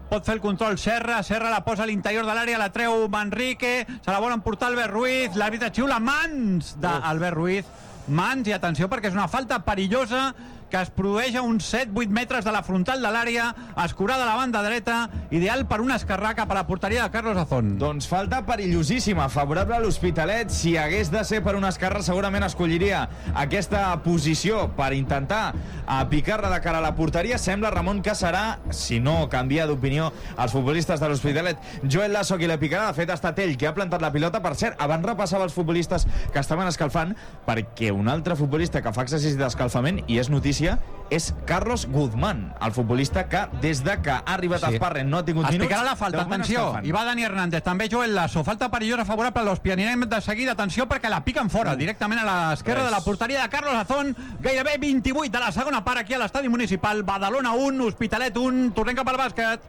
pot fer el control Serra la posa a l'interior de l'àrea, la treu Manrique, se la volen portar Albert Ruiz, l'àrbitre xiula mans d'Albert Ruiz, mans, i atenció perquè és una falta perillosa que es produeix a uns 7-8 metres de la frontal de l'àrea, escurada a la banda dreta, ideal per un esquerrà cap a la porteria de Carlos Azón. Doncs falta perillosíssima, favorable a l'Hospitalet. Si hagués de ser per un esquerrà, segurament escolliria aquesta posició per intentar picar-la de cara a la porteria. Sembla, Ramon, que serà, si no canvia d'opinió els futbolistes de l'Hospitalet, Joel Lasso qui la picarà. De fet, ha estat ell que ha plantat la pilota. Per cert, abans repassava els futbolistes que estaven escalfant, perquè un altre futbolista que fa exercici d'escalfament, i és notícia, és Carlos Guzmán, el futbolista que des de que ha arribat a Sparren no ha tingut minuts. Es picarà la falta, atenció, i va Dani Hernández, també Joel Lasso, falta perillosa favorable a l'Hòstia. Anirem de seguida, atenció, perquè la piquen fora, directament a l'esquerra de la porteria de Carlos Azón. Gairebé 28 de la segona part aquí a l'estadi municipal. Badalona 1, Hospitalet 1. Tornem cap al bàsquet.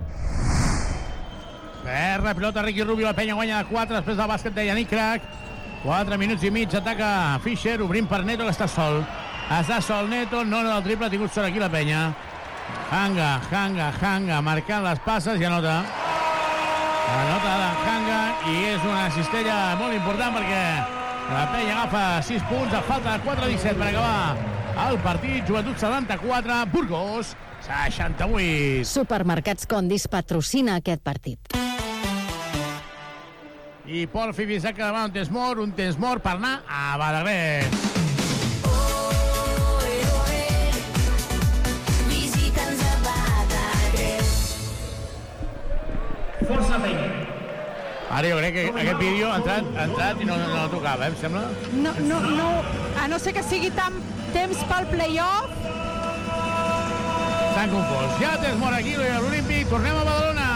Perd la pilota Ricky Rubio, la penya guanya de 4 després del bàsquet de Yannick Crac. 4 minuts i mig, ataca Fischer, obrint per Neto, que està sol. Està sol Neto, no del triple, ha tingut sort aquí la penya. Hanga, marcant les passes i anota. Anota de Hanga i és una cistella molt important perquè la penya agafa 6 punts a falta de 4-17 per acabar el partit. Joventut 74, Burgos 68. Supermercats Condis patrocina aquest partit. I Pol Fifisac que demà un temps mort per anar a Badagrés. Força feina. Ara jo crec que aquest vídeo ha entrat i no tocava, em sembla? No, a no ser que sigui temps pel play-off. S'han confós. Ja temps mort aquí, l'Olímpic. Tornem a Badalona.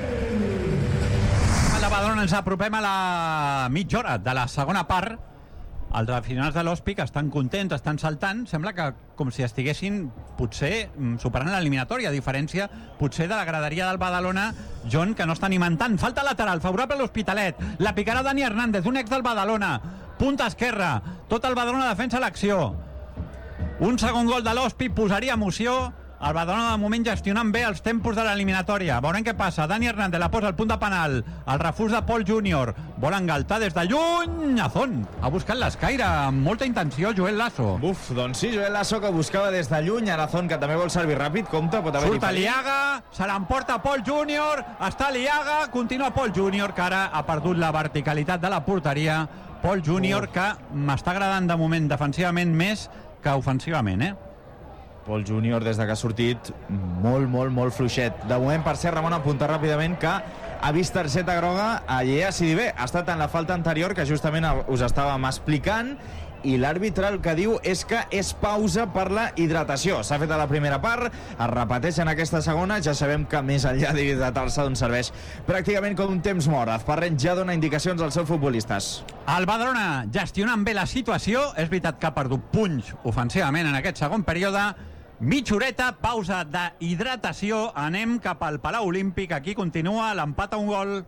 A la Badalona ens apropem a la mitja hora de la segona part. Els aficionats de l'Hòspic estan contents, estan saltant. Sembla que com si estiguessin potser superant l'eliminatòria, a diferència potser de la graderia del Badalona, John, que no està animant tant. Falta lateral, favorable a l'Hospitalet. La picarà Dani Hernández, un ex del Badalona. Punta esquerra, tot el Badalona defensa l'acció. Un segon gol de l'Hòspic posaria emoció. El Badalona de moment gestionant bé els tempos de l'eliminatòria. Veurem què passa. Dani Hernández la posa al punt de penal. El refús de Pol Júnior. Vol engaltar des de lluny. Azón ha buscat l'escaire amb molta intenció Joel Lasso. Doncs sí, Joel Lasso que buscava des de lluny. Arazón que també vol servir ràpid. Compte, pot haver-hi. Surt Aliaga, se l'emporta Pol Júnior. Està Aliaga, continua Pol Júnior, que ara ha perdut la verticalitat de la porteria. Pol Júnior que m'està agradant de moment defensivament més que ofensivament, Pol Júnior, des de que ha sortit, molt fluixet. De moment, per ser, Ramon, apuntar ràpidament que ha vist targeta groga a Llea Sidibé. Ha estat en la falta anterior, que justament us estàvem explicant, i l'àrbitre el que diu és que és pausa per la hidratació. S'ha fet a la primera part, es repeteix en aquesta segona. Ja sabem que més enllà d'hidratar-se doncs serveix pràcticament com un temps mort. Azparren ja dona indicacions als seus futbolistes. El Badalona gestionant bé la situació. És veritat que ha perdut punys ofensivament en aquest segon període. Mitja horeta, pausa d'hidratació. Anem cap al Palau Olímpic. Aquí continua l'empat a un gol.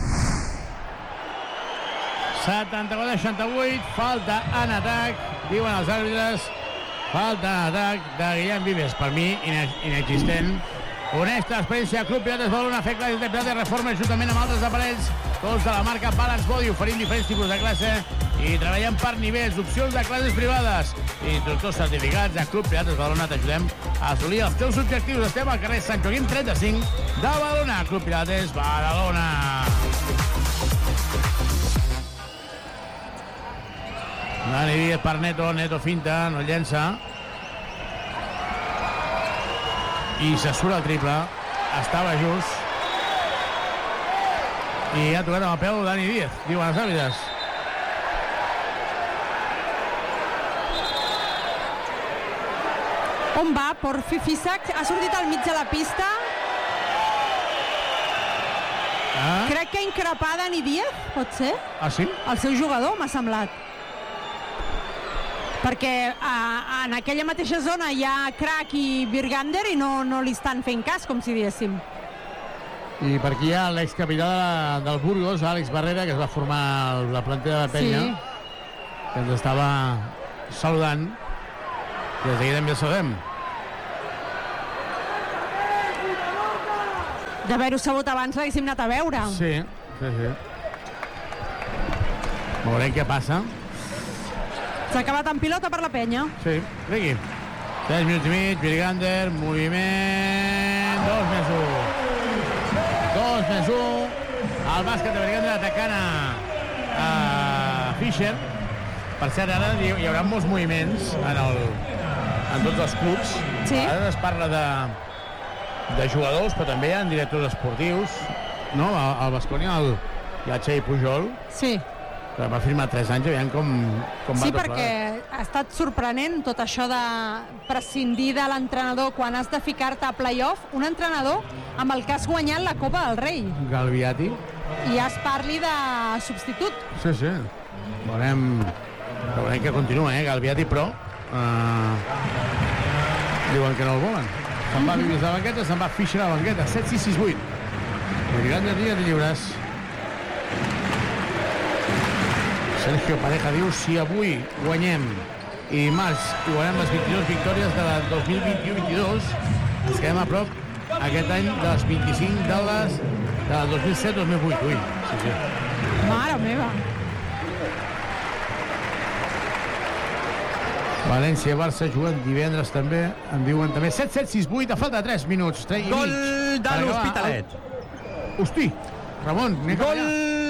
74-68, falta en atac, diuen els àrbitres. Falta en atac de Guillem Vives, per mi inexistent. Honesta experiència, Club Pilates Badalona, fer classes de Pilates Reforma juntament amb altres aparells, tots de la marca Balance Body, oferint diferents tipus de classe i treballant per nivells, opcions de classes privades i instructors certificats de Club Pilates Badalona. T'ajudem a assolir els teus objectius. Estem al carrer Sant Joaquim 35 de Badalona. Club Pilates Badalona. Dani Díaz per Neto finta, no llença. I se surt el triple. Estava just. I ha tocat amb el peu Dani Díaz, diuen els àrbitres. On va? Por Fifisac ha sortit al mig de la pista. Crec que increpar Dani Díaz, pot ser? Ah, sí? El seu jugador, m'ha semblat. Perquè en aquella mateixa zona hi ha Crac i Virgander i no li estan fent cas, com si diéssim. I per aquí hi ha l'excapità del Burgos, Àlex Barrera, que es va formar la plantilla de Penya, que ens estava saludant. Des d'aquí també el sabem. D'haver-ho sabut abans l'haguéssim anat a veure. Sí. Veurem què passa. S'ha acabat en pilota per la penya. Sí, Riqui. 3 minuts i mig, Virgander, moviment, 2+1. El bàsquet de Virgander atacant a Fischer. Per cert, ara hi haurà molts moviments en tots els clubs. Sí. Ara es parla de jugadors, però també hi ha directors esportius. No? El Baskonia i el Xavi Pujol. Sí. Però va firmar 3 anys, aviam com va Sí, tot perquè ha estat sorprenent tot això de prescindir de l'entrenador quan has de ficar-te a play-off, un entrenador amb el que has guanyat la Copa del Rei. Galviati. I es parli de substitut. Sí. Veurem que continua, Galviati, però diuen que no el volen. Se'n va Vives a la banqueta, se'n va Fischer a la banqueta. 7-6-6-8. Virgander de lliures. Sergio Pareja diu, si avui guanyem i dimarts guanyem les 22 victòries de la 2021-22, ens quedem a prop aquest any de les 25 de les 2007-2008. Ui, sí. Mare meva. València-Barça juguen divendres també, en diuen també 7-7-6-8, a falta de 3 minuts. Gol de l'Hospitalet. Hosti, Ramon, gol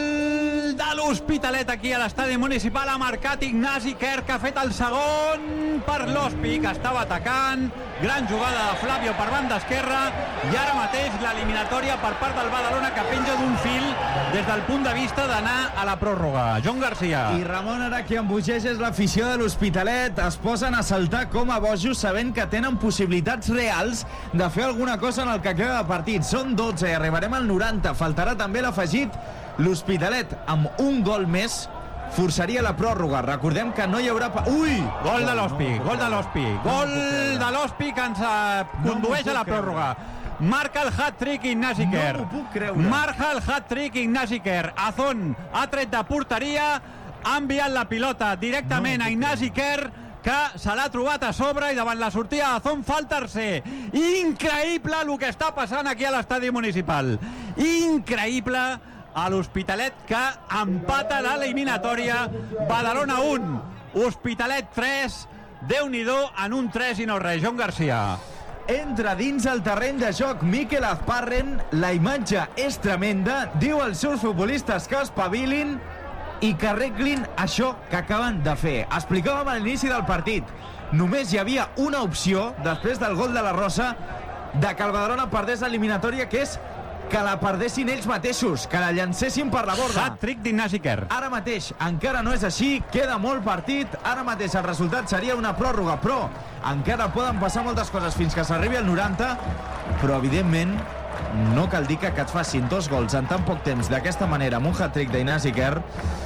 de l'Hospitalet aquí a l'estadi municipal. Ha marcat Ignasi Quer, que ha fet el segon per l'Hospi, que estava atacant. Gran jugada de Flavio per banda esquerra, i ara mateix l'eliminatòria per part del Badalona, que penja d'un fil des del punt de vista d'anar a la pròrroga. Joan Garcia. I Ramon, ara qui embogeix és l'afició de l'Hospitalet. Es posen a saltar com a bojos, sabent que tenen possibilitats reals de fer alguna cosa en el que queda de partit. Són 12 i arribarem al 90. Faltarà també l'afegit. L'Hospitalet, amb un gol més, forçaria la pròrroga. Recordem que no hi haurà... Ui! Gol de l'Hospi, gol de l'Hospi. Gol de l'Hospi que ens condueix a la pròrroga. Marca el hat-trick Ignasi Quer. No m'ho puc creure. Marca el hat-trick Ignasi Quer. Azón ha tret de porteria, ha enviat la pilota directament a Ignasi Quer, que se l'ha trobat a sobre, i davant la sortida d'Azón fa el tercer. Increïble el que està passant aquí a l'estadi municipal. Increïble. A l'Hospitalet, que empata l'eliminatòria. Badalona 1, Hospitalet 3. Déu-n'hi-do, en un 3 i no res. Joan Garcia. Entra dins el terreny de joc Mikel Azparren. La imatge és tremenda. Diu als seus futbolistes que espavilin i que arreglin això que acaben de fer. Explicàvem a l'inici del partit. Només hi havia una opció, després del gol de la Rosa, de que el Badalona perdés l'eliminatòria, que és que la perdessin ells mateixos, que la llancessin per la borda. Hat-trick d'Ignasi Quer. Ara mateix encara no és així, queda molt partit, ara mateix el resultat seria una pròrroga, però encara poden passar moltes coses fins que s'arribi al 90, però evidentment no cal dir que et facin 2 gols en tan poc temps d'aquesta manera, amb un hat-trick d'Ignasi Quer.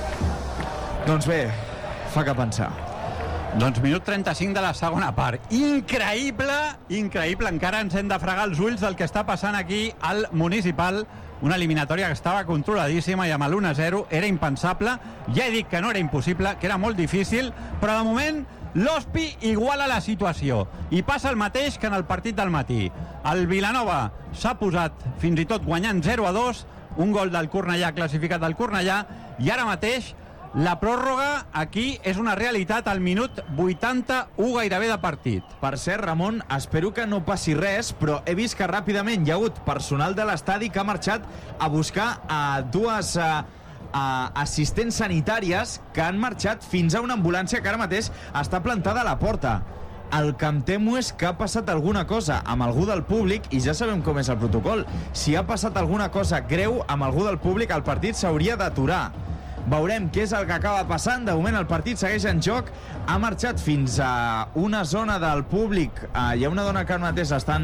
Doncs bé, fa que pensar. Doncs minut 35 de la segona part. Increïble, increïble. Encara ens hem de fregar els ulls del que està passant aquí al Municipal. Una eliminatòria que estava controladíssima i amb l'1-0 era impensable. Ja he dit que no era impossible, que era molt difícil, però de moment l'Hospi iguala la situació. I passa el mateix que en el partit del matí. El Vilanova s'ha posat fins i tot guanyant 0-2, un gol del Cornellà, classificat del Cornellà, i ara mateix la pròrroga aquí és una realitat al minut 81 gairebé de partit. Per cert, Ramon, espero que no passi res, però he vist que ràpidament hi ha hagut personal de l'estadi que ha marxat a buscar dues assistents sanitàries que han marxat fins a una ambulància que ara mateix està plantada a la porta. El que em temo és que ha passat alguna cosa amb algú del públic, i ja sabem com és el protocol. Si ha passat alguna cosa greu amb algú del públic, el partit s'hauria d'aturar. Veurem què és el que acaba passant. De moment el partit segueix en joc. Ha marxat fins a una zona del públic. Hi ha una dona que ara mateix estan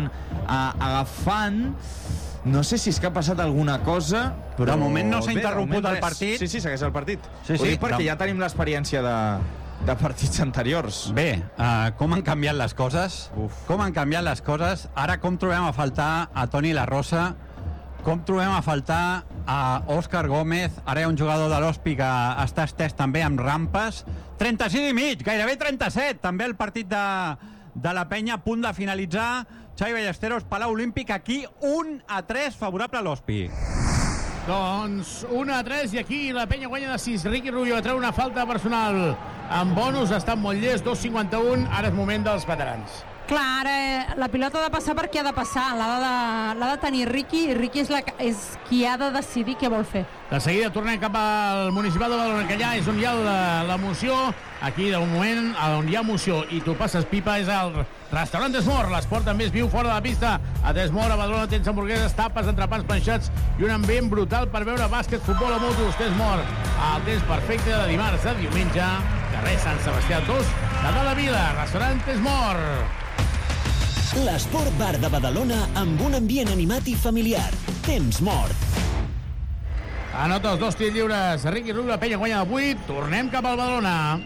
agafant. No sé si és que ha passat alguna cosa, però... De moment no s'ha interromput el partit. Sí, segueix el partit. Sí, ho dic perquè ja tenim l'experiència de partits anteriors. Bé, com han canviat les coses. Com han canviat les coses. Ara com trobem a faltar a Toni La Rosa, com trobem a faltar a Òscar Gómez. Ara hi ha un jugador de l'Hospi que està estès també amb rampes. 36 i mig, gairebé 37. També el partit de la Penya a punt de finalitzar. Xavi Ballesteros, Palau Olímpic, aquí 1-3 favorable a l'Hospi. Doncs 1-3 i aquí la penya guanya de 6. Riqui Rubio treu una falta personal amb bonus, estan molt llest, 2.51, ara és moment dels veterans. Clar, ara la pilota ha de passar per qui ha de passar, l'ha de tenir Riqui, i Riqui és qui ha de decidir què vol fer. De seguida tornem cap al Municipal de Badalona, que allà és on hi ha l'emoció. Aquí, de moment, on hi ha emoció i tu passes pipa és el restaurant Desmor. L'esport també es viu fora de la pista. A Desmor, a Badalona, tens hamburgueses, tapes, entrepans planxats i un ambient brutal per veure bàsquet, futbol o motos. Desmor, el temps perfecte de dimarts a diumenge. Carrer Sant Sebastià 2, de Dalt de Vila, restaurant Desmor. L'Esport Bar de Badalona amb un ambient animat i familiar. Temps mort. Anota els 2 tirs lliures. Riqui Rubio, la penya guanya de 8. Tornem cap al Badalona.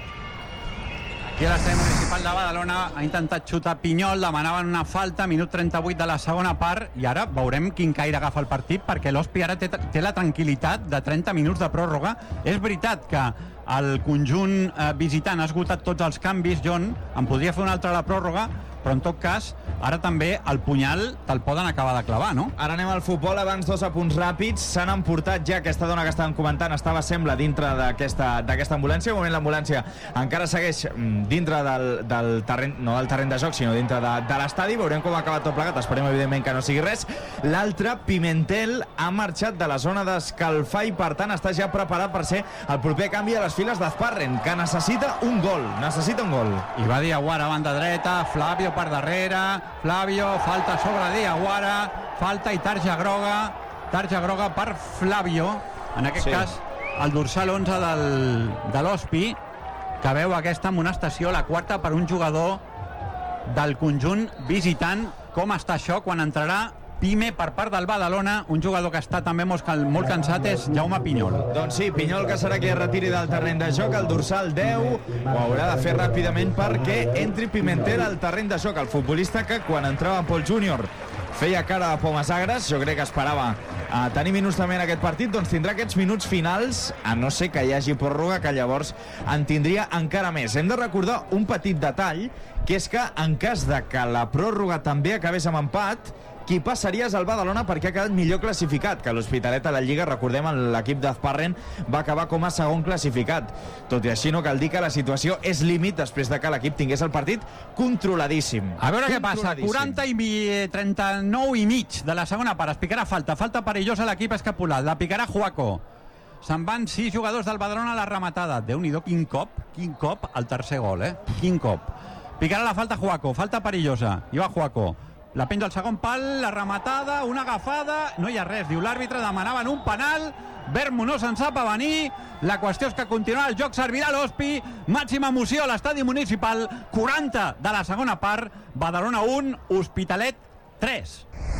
Aquí a l'estadi municipal de Badalona ha intentat xutar Pinyol, demanaven una falta, minut 38 de la segona part, i ara veurem quin caire agafa el partit, perquè l'Hospi ara té la tranquil·litat de 30 minuts de pròrroga. És veritat que el conjunt visitant ha esgotat tots els canvis, John, en podria fer un altre a la pròrroga, però en tot cas, ara també el punyal te'l poden acabar de clavar, no? Ara anem al futbol, abans 2 apunts ràpids. S'han emportat ja, aquesta dona que estàvem comentant estava, sembla, dintre d'aquesta ambulància. De moment l'ambulància encara segueix dintre del terreny, no del terreny de joc, sinó dintre de l'estadi. Veurem com ha acabat tot plegat, esperem evidentment que no sigui res. L'altre, Pimentel, ha marxat de la zona d'escalfar i per tant està ja preparat per ser el proper canvi a les files d'Azparren, que necessita un gol. I va Diaguara, banda dreta, Flavio per darrere, Flavio, falta sobre Diaguara, falta i tarja groga per Flavio, en aquest cas el dorsal 11 de l'Hospi, que veu aquesta amonestació, la quarta per un jugador del conjunt visitant. Com està això quan entrarà Pime per part del Badalona, un jugador que està també molt cansat és Jaume Pinyol. Doncs sí, Pinyol, que serà qui es retiri del terreny de joc, el dorsal 10 ho haurà de fer ràpidament perquè entri Pimentel al terreny de joc, el futbolista que quan entrava Pol Júnior feia cara de pomes agres, jo crec que esperava tenir minuts també en aquest partit, doncs tindrà aquests minuts finals, a no ser que hi hagi pròrroga, que llavors en tindria encara més. Hem de recordar un petit detall, que és que en cas de que la pròrroga també acabés amb empat, qui passaria és el Badalona perquè ha quedat millor classificat, que l'Hospitalet a la Lliga, recordem, l'equip d'Azparren va acabar com a segon classificat. Tot i així no cal dir que la situació és límit després de que l'equip tingués el partit controladíssim. A veure què passa, 40 i 39 i mig de la segona part, es picarà falta perillosa a l'equip escapulat, la picarà Juaco. Se'n van 6 jugadors del Badalona a la rematada. Déu-n'hi-do, quin cop al tercer gol, quin cop. Picarà la falta Juaco, falta perillosa, i va Juaco. La penja al segon pal, la rematada, una agafada, no hi ha res, diu l'àrbitre, demanaven un penal, Bermo no se'n sap a venir, la qüestió és que continuarà el joc, servirà l'Hospi, màxima emoció a l'estadi municipal, 40 de la segona part, Badalona 1, Hospitalet 3.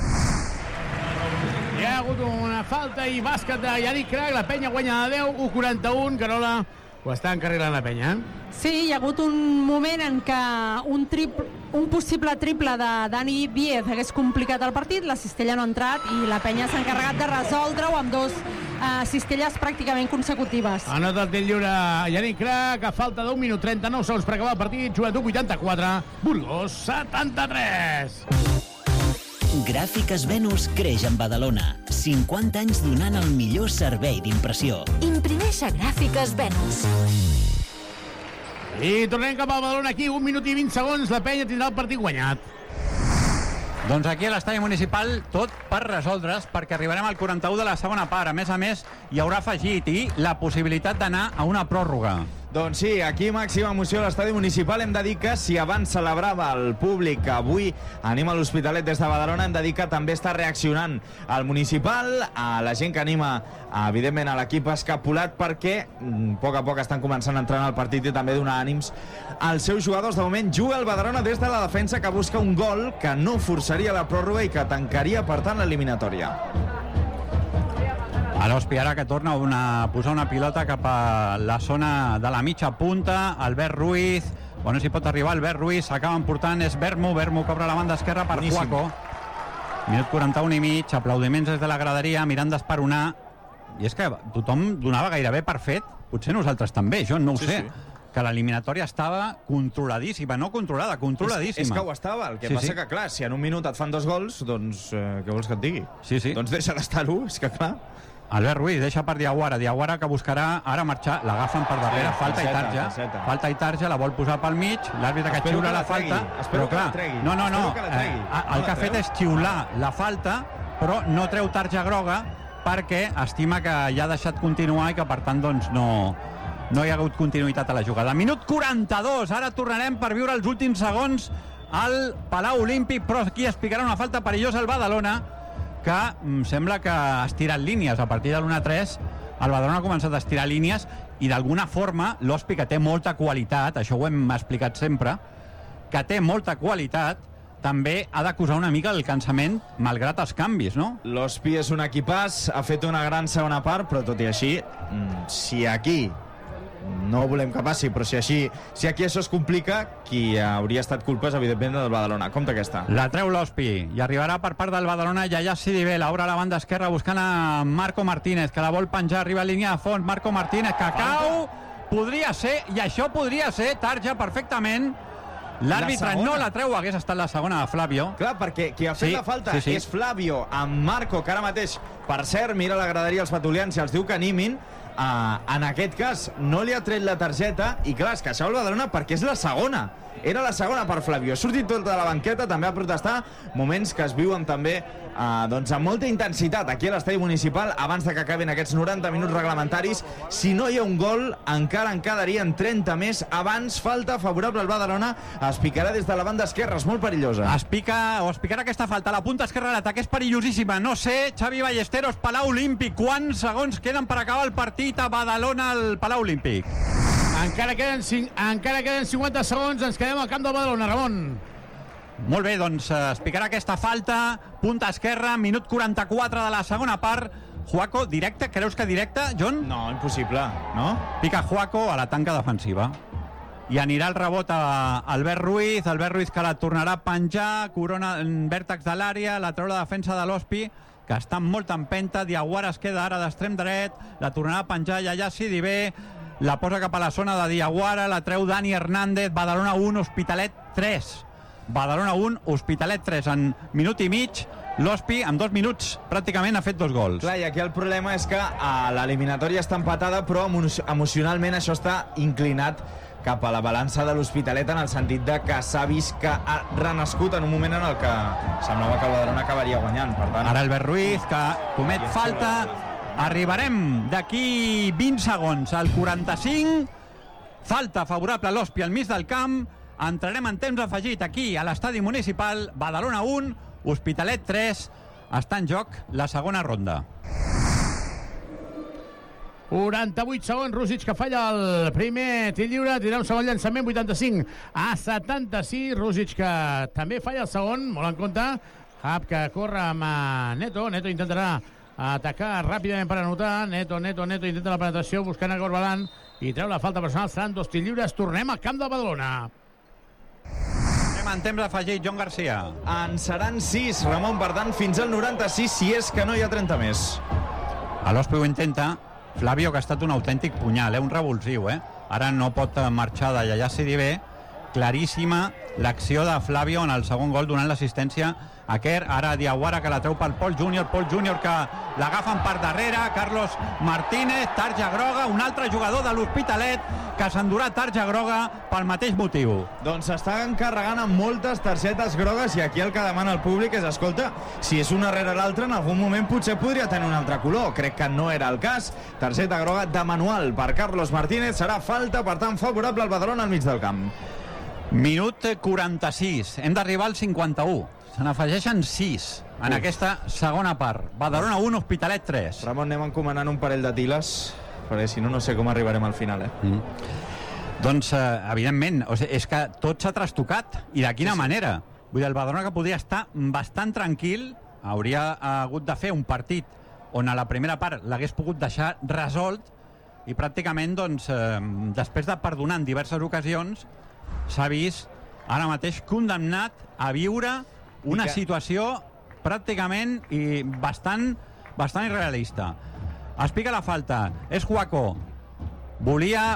Hi ha hagut una falta i bàsquet de Yannick Crac, la penya guanya de 10, 1-41, Carola, ho està encarrilant la penya. Sí, hi ha hagut un moment en què un possible triple de Dani Díez hagués complicat el partit, la cistella no ha entrat i la penya s'ha encarregat de resoldre-ho amb 2 cistelles pràcticament consecutives. Anota el tir lliure Yannick Crac, a falta d'1 minut 39 segons per acabar el partit, Joventut 84, Burgos 73. Gràfiques Venus creix en Badalona. 50 anys donant el millor servei d'impressió. Imprimeix a Gràfiques Venus. I tornem cap al Badalona aquí, 1 minut i 20 segons, la penya tindrà el partit guanyat. Doncs aquí a l'estadi municipal tot per resoldre's, perquè arribarem al 41 de la segona part. A més, hi haurà afegit i la possibilitat d'anar a una pròrroga. Doncs sí, aquí màxima emoció a l'estadi municipal. Hem de dir que si abans celebrava el públic que avui anima l'Hospitalet des de Badalona, hem de dir que també està reaccionant al municipal, a la gent que anima evidentment a l'equip escapulat, perquè a poc estan començant a entrar en el partit i també donar ànims als seus jugadors. De moment juga el Badalona des de la defensa, que busca un gol que no forçaria la pròrroga i que tancaria per tant l'eliminatòria. A l'Hospi ara que torna a posar una pilota cap a la zona de la mitja punta, Albert Ruiz, no s'hi pot arribar, Albert Ruiz, s'acaba emportant, és Bermo cobra la banda esquerra per Juaco. Minut 41 i mig, aplaudiments des de la graderia, mirant d'esperonar, i és que tothom donava gairebé per fet, potser nosaltres també, jo no ho sé, que l'eliminatòria estava controladíssima, no controlada, controladíssima. És que ho estava, el que passa que, clar, si en un minut et fan 2 gols, doncs què vols que et digui? Sí. Doncs deixa d'estar-ho, és que clar. Albert Ruiz deixa per Diawara que buscarà ara marxar, l'agafen per darrere, falta i tarja, la vol posar pel mig, l'àrbitre que xiula la falta, però clar, no, el que ha fet és xiular la falta, però no treu tarja groga perquè estima que ja ha deixat continuar i que per tant doncs no hi ha hagut continuïtat a la jugada. Minut 42, ara tornarem per viure els últims segons al Palau Olímpic, però aquí es picarà una falta perillosa al Badalona, que sembla que ha estirat línies. A partir de l'1-3 el Badalona ha començat a estirar línies i d'alguna forma l'Hospi, que té molta qualitat, això ho hem explicat sempre, que té molta qualitat, també ha d'acusar una mica el cansament malgrat els canvis, no? L'Hospi és un equipàs, ha fet una gran segona part, però tot i així, si aquí no volem que passi, però si aquí això es complica, qui hauria estat culpa és evidentment del Badalona. Compte aquesta. La treu l'Hospi i arribarà per part del Badalona Yaya Sidibé, obre a la banda esquerra buscant a Marco Martínez, que la vol penjar, arriba a línia de fons, Marco Martínez, que cau, podria ser, i això podria ser tarja perfectament. L'àrbitre no la treu, hagués estat la segona de Flavio. Clar, perquè qui ha fet la falta és Flavio amb Marco, que ara mateix, per cert, mira la graderia els patulians i els diu que animin. En aquest cas no li ha tret la targeta i clar, és que això el Badalona perquè és la segona. Era la segona per Flavio. Ha sortit tot de la banqueta, també a protestar, moments que es viuen també doncs amb molta intensitat aquí a l'estadi municipal abans de que acabin aquests 90 minuts reglamentaris. Si no hi ha un gol, encara en quedarien 30 més. Abans, falta favorable al Badalona. Es picarà des de la banda esquerra, és molt perillosa. Es picarà aquesta falta. La punta esquerra de l'atac és perillosíssima. No sé, Xavi Ballesteros, Palau Olímpic, quants segons queden per acabar el partit a Badalona al Palau Olímpic? Encara queden 50 segons, ens quedem al camp del Badalona, Ramon. Molt bé, doncs es picarà aquesta falta, punta esquerra, minut 44 de la segona part. Juaco, directe? Creus que directe, John? No, impossible, no? Pica Juaco a la tanca defensiva. I anirà el rebot a Albert Ruiz que la tornarà a penjar, corona en vèrtex de l'àrea, la treu la defensa de l'Hospi, que està amb molta empenta. Diawara es queda ara d'extrem dret, la tornarà a penjar Yaya Sidibé, la posa cap a la zona de Diawara, la treu Dani Hernández. Badalona 1, Hospitalet 3. Badalona 1, Hospitalet 3 en minut i mig. L'Hospi en 2 minuts pràcticament ha fet 2 gols. Clar, i aquí el problema és que l'eliminatòria està empatada, però emocionalment això està inclinat cap a la balança de l'Hospitalet, en el sentit de que s'ha vist que ha renascut en un moment en el que semblava que el Badalona acabaria guanyant. Per tant, ara Albert Ruiz, que comet falta. Arribarem d'aquí 20 segons al 45. Falta favorable a l'Hospi al mig del camp. Entrarem en temps afegit aquí a l'estadi municipal. Badalona 1, Hospitalet 3. Està en joc la segona ronda. 48 segons, Rússic que falla el primer tir lliure, tindrà un segon llançament, 85 a 76, Rússic que també falla el segon, molt en compte. Hub que corre amb Neto intentarà atacar ràpidament per anotar. Neto intenta la penetració buscant a Corbalan i treu la falta personal. Seran 2 tirs lliures. Tornem al camp del Badalona. Anem en temps afegit, Joan Garcia. En seran 6, Ramon, per tant, fins al 96, si és que no hi ha 30 més. A l'Hospi ho intenta. Flavio, que ha estat un autèntic punyal, un revulsiu. Ara no pot marxar de Yaya Sidibé. Claríssima l'acció de Flavio en el segon gol, donant l'assistència a Kerr. Ara Diawara, que la treu pel Pol Júnior que l'agafen per darrere. Carlos Martínez, tarja groga, un altre jugador de l'Hospitalet que s'endurà tarja groga pel mateix motiu. Doncs s'està encarregant amb moltes targetes grogues i aquí el que demana el públic és, escolta, si és una rere l'altra, en algun moment potser podria tenir un altre color. Crec que no era el cas. Targeta groga de manual per Carlos Martínez. Serà falta, per tant, favorable al Badalona al mig del camp. Minut 46. Hem d'arribar al 51. Se n'afegeixen 6 en aquesta segona part. Badalona 1, Hospitalet 3. Ramon, anem encomanant un parell de tiles, perquè si no, no sé com arribarem al final. Doncs, evidentment, és que tot s'ha trastocat. I de quina manera? Vull dir, el Badalona, que podria estar bastant tranquil, hauria hagut de fer un partit on a la primera part l'hagués pogut deixar resolt i pràcticament, doncs, després de perdonar en diverses ocasions, s'ha vist ara mateix condemnat a viure una situació pràcticament i bastant irrealista. Es pica la falta, és Juaco. Volia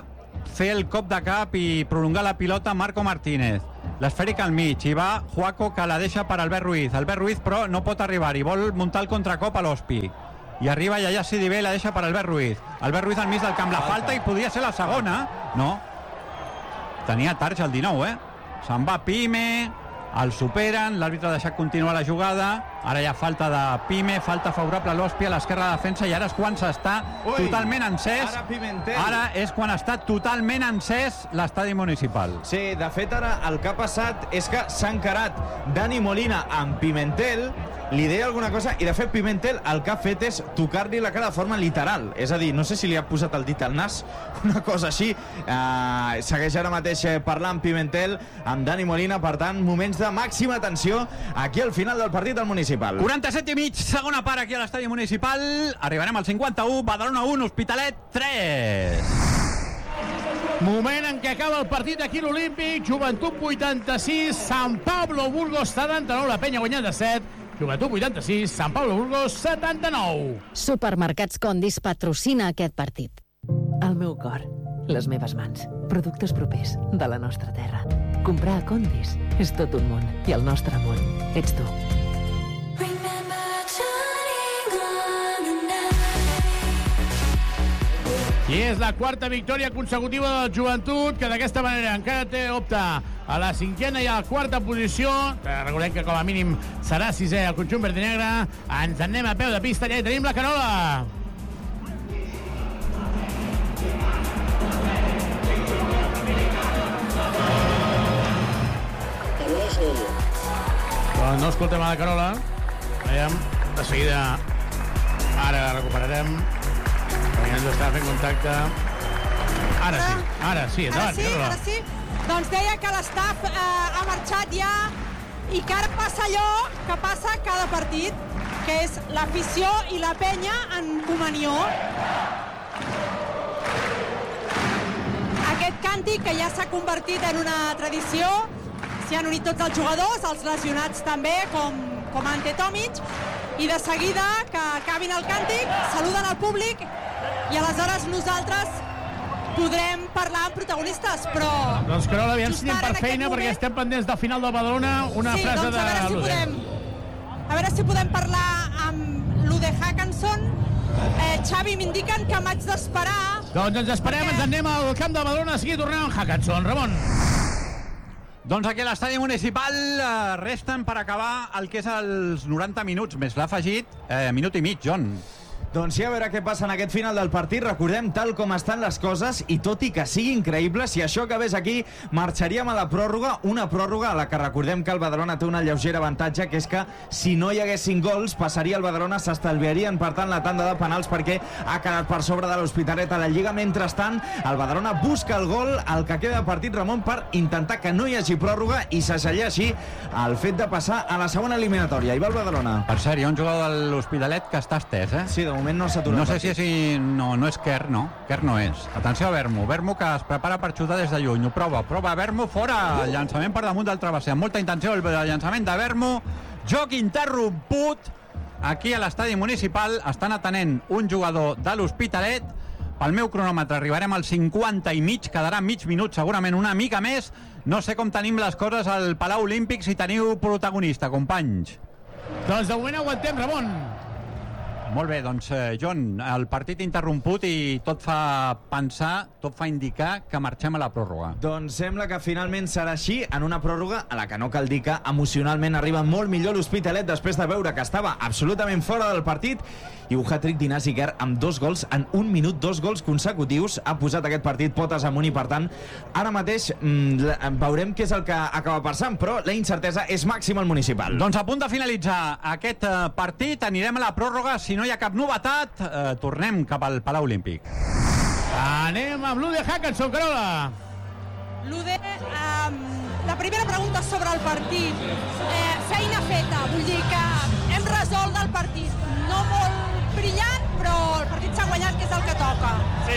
fer el cop de cap i prolongar la pilota Marco Martínez. L'esfèrica al mig, i va Juaco, que la deixa per Albert Ruiz. Albert Ruiz, però, no pot arribar, i vol muntar el contracop a l'Hospi. I arriba Yaya Sidibé i la deixa per Albert Ruiz. Albert Ruiz al mig del camp, la falta, i podria ser la segona. No. Tenia tarja el 19, Se'n va Pime, el superen, l'àrbitre ha deixat continuar la jugada. Ara hi ha falta de Pime, falta favorable a l'Hospi a l'esquerra de defensa, i ara és quan s'està totalment encès. Ara Pimentel. Ara és quan està totalment encès l'estadi municipal. Sí, de fet, ara el que ha passat és que s'ha encarat Dani Molina amb Pimentel, li deia alguna cosa, i de fet Pimentel el que ha fet és tocar-li la cara de forma literal. És a dir, no sé si li ha posat el dit al nas, una cosa així. Segueix ara mateix parlant Pimentel amb Dani Molina, per tant, moments de màxima tensió aquí al final del partit del Municipal. 47 i mig, segona part aquí a l'estadi municipal. Arribarem al 51, Badalona 1, Hospitalet 3. Moment en què acaba el partit aquí a l'Olímpic. Joventut 86, Sant Pablo Burgos 79, la Penya guanyat de 7. Joventut 86, Sant Pablo Burgos 79. Supermercats Condis patrocina aquest partit. El meu cor, les meves mans, productes propers de la nostra terra. Comprar a Condis és tot un món, i el nostre món ets tu. I és la quarta victòria consecutiva del Joventut, que d'aquesta manera encara opta a la cinquena i a la quarta posició. Recordem que com a mínim serà sisè el conjunt verd i negre. Ens en anem a peu de pista, ja hi tenim la Carola. Doncs no escoltem a la Carola. Veiem, de seguida ara la recuperarem. Ens està fent contacte. Ara sí, endavant, Carola. Ara sí. Doncs deia que l'estaf ha marxat ja i que ara passa allò que passa cada partit, que és l'afició i la penya en comunió. Aquest càntic que ja s'ha convertit en una tradició, s'hi han unit tots els jugadors, els lesionats també, com Ante Tomic, i de seguida que acabin el càntic, saluden al públic i aleshores nosaltres podrem parlar amb protagonistes, però... Doncs Carola, aviam si anem per feina, perquè estem pendents del final del Badalona, una frase de l'Ude. A veure si podem parlar amb l'Ude Hackanson. Xavi, m'indiquen que m'haig d'esperar. Doncs ens esperem, ens anem al camp de Badalona, sigui tornem amb Hackanson. Ramon. Doncs aquí a l'estadi municipal resten per acabar el que és els 90 minuts, més l'ha afegit minut i mig, John. Doncs sí, a veure què passa en aquest final del partit. Recordem tal com estan les coses, i tot i que sigui increïble, si això acabés aquí, marxaríem a la pròrroga, una pròrroga a la que recordem que el Badalona té una lleugera avantatge, que és que si no hi haguessin gols, passaria el Badalona, s'estalviarien per tant la tanda de penals, perquè ha quedat per sobre de l'Hospitalet a la Lliga. Mentrestant, el Badalona busca el gol, el que queda de partit, Ramon, per intentar que no hi hagi pròrroga i s'asselleixi el fet de passar a la segona eliminatòria. Hi va el Badalona. Per cert, hi ha un jugador de l'Hospitalet que està estès, Sí, de moment no s'atura. No sé si és... No és Kerr, no. Kerr no és. Atenció a Vermo. Vermo, que es prepara per xutar des de lluny. Ho prova Vermo, fora. El llançament per damunt del travesser. Amb molta intenció el llançament de Vermo. Joc interromput aquí a l'estadi municipal. Estan atenent un jugador de l'Hospitalet. Pel meu cronòmetre arribarem al 50 i mig. Quedarà mig minut, segurament una mica més. No sé com tenim les coses al Palau Olímpic, si teniu protagonista, companys. Doncs de moment aguantem, Ramon. Molt bé, doncs, John, el partit interromput i tot fa pensar, tot fa indicar que marxem a la pròrroga. Doncs sembla que finalment serà així, en una pròrroga a la que no cal dir que emocionalment arriba molt millor l'Hospitalet després de veure que estava absolutament fora del partit, i un hat-trick d'Ignasi Kerr amb 2 gols en 1 minut, 2 gols consecutius, ha posat aquest partit potes amunt, i per tant, ara mateix veurem què és el que acaba passant, però la incertesa és màxima al Municipal. Doncs a punt de finalitzar aquest partit, anirem a la pròrroga. Si no hi ha cap novetat, tornem cap al Palau Olímpic. Anem amb l'Ude Hackanson, Carola. L'Ude, la primera pregunta sobre el partit. Feina feta, vull dir que hem resolt el partit. No molt brillant, però el partit s'ha guanyat, que és el que toca. Sí,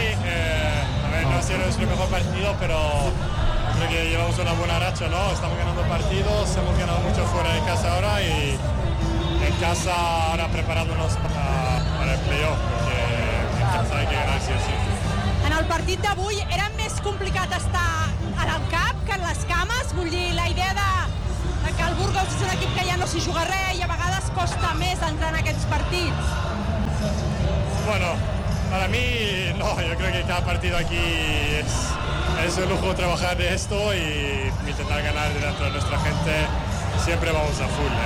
a ver, no ha sido nuestro mejor partido, pero creo que llevamos una buena racha, ¿no? Estamos ganando partidos, hemos ganado mucho fuera de casa ahora y en casa ahora preparándonos para el playoff, porque en casa hay que ganar sí o sí. En el partit d'avui eren més complicat estar al camp que en les cames? Vull dir, la idea de que el Burgos és un equip que ja no s'hi juga res i a vegades costa més entrar en aquests partits. Bueno, para mí no, yo creo que cada partido aquí es un lujo trabajar de esto y intentar ganar delante de nuestra gente. Siempre vamos a full.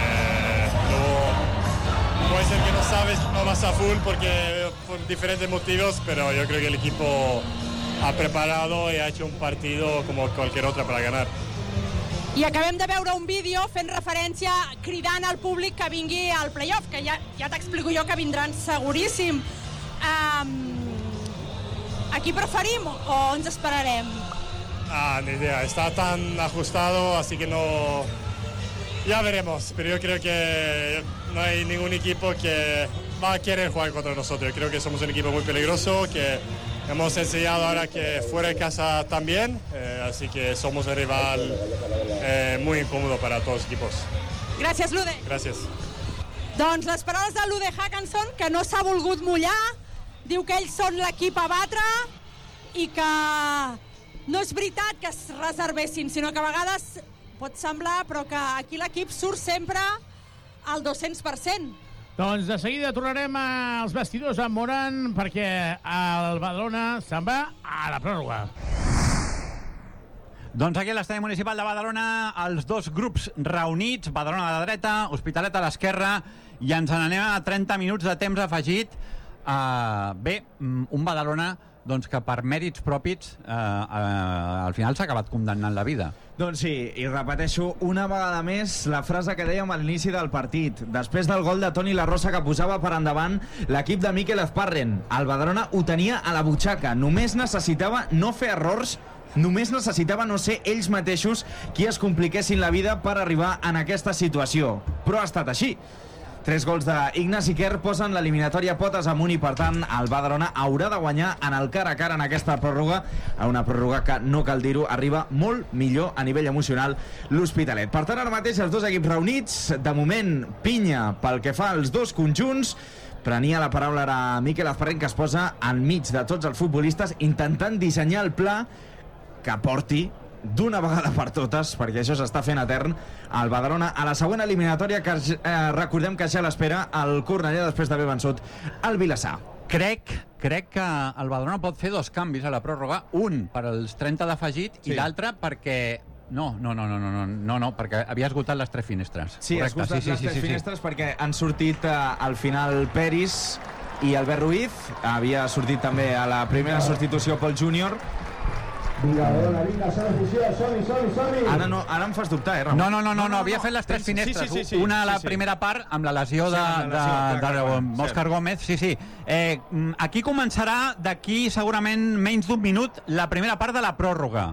Luego puede ser que no vas a full porque por diferentes motivos, pero yo creo que el equipo ha preparado y ha hecho un partido como cualquier otra para ganar. I acabem de veure un vídeo fent referència, cridant al públic que vingui al playoff, que ja t'explico jo que vindran seguríssim. Aquí preferim o ens esperarem? Ni idea, está tan ajustado, así que no... Ya veremos, pero yo creo que no hay ningún equipo que va a querer jugar contra nosotros. Yo creo que somos un equipo muy peligroso, que hemos enseñado ahora que fuera de casa también, así que somos un rival muy incómodo para todos los equipos. Gràcies, Lude. Gràcies. Doncs les paraules de Lude Hackinson, que no s'ha volgut mullar, diu que ells són l'equip a batre i que no és veritat que es reservessin, sinó que a vegades pot semblar, però que aquí l'equip surt sempre al 200%. Doncs de seguida tornarem als vestidors amb Moran perquè el Badalona se'n va a la pròrroga. Doncs aquí a l'estadi municipal de Badalona, els dos grups reunits, Badalona a la dreta, Hospitalet a l'esquerra, i ens n'anem a 30 minuts de temps afegit. Bé, un Badalona doncs, que per mèrits propis al final s'ha acabat condemnant la vida. Doncs sí, i repeteixo una vegada més la frase que dèiem a l'inici del partit. Després del gol de Toni La Rosa que posava per endavant l'equip de Mikel Azparren, el Badalona ho tenia a la butxaca. Només necessitava no fer errors, només necessitava no ser ells mateixos qui es compliquessin la vida per arribar en aquesta situació. Però ha estat així. 3 gols d'Ignasi Quer posen l'eliminatòria potes amunt i, per tant, el Badalona haurà de guanyar en el cara a cara en aquesta pròrroga, una pròrroga que, no cal dir-ho, arriba molt millor a nivell emocional l'Hospitalet. Per tant, ara mateix els dos equips reunits, de moment pinya pel que fa als dos conjunts. Prenia la paraula ara Mikel Azparren, que es posa enmig de tots els futbolistes intentant dissenyar el pla que porti d'una vegada per totes, perquè això s'està fent etern, el Badalona a la següent eliminatòria, que recordem que ja l'espera el Cornellà després d'haver vençut el Vilassar. Crec que el Badalona pot fer 2 canvis a la pròrroga, un per als 30 d'afegit i l'altre perquè... No, perquè havia esgotat les 3 finestres. Sí, ha esgotat les 3 finestres perquè han sortit al final Peris i Albert Ruiz, havia sortit també a la primera substitució Pol Júnior. Ara em fas dubtar, Ramon? No, havia fet les 3 finestres. Sí, una a la primera part, amb la lesió d'Òscar Gómez. Sí. Aquí començarà, d'aquí segurament menys d'un minut, la primera part de la pròrroga.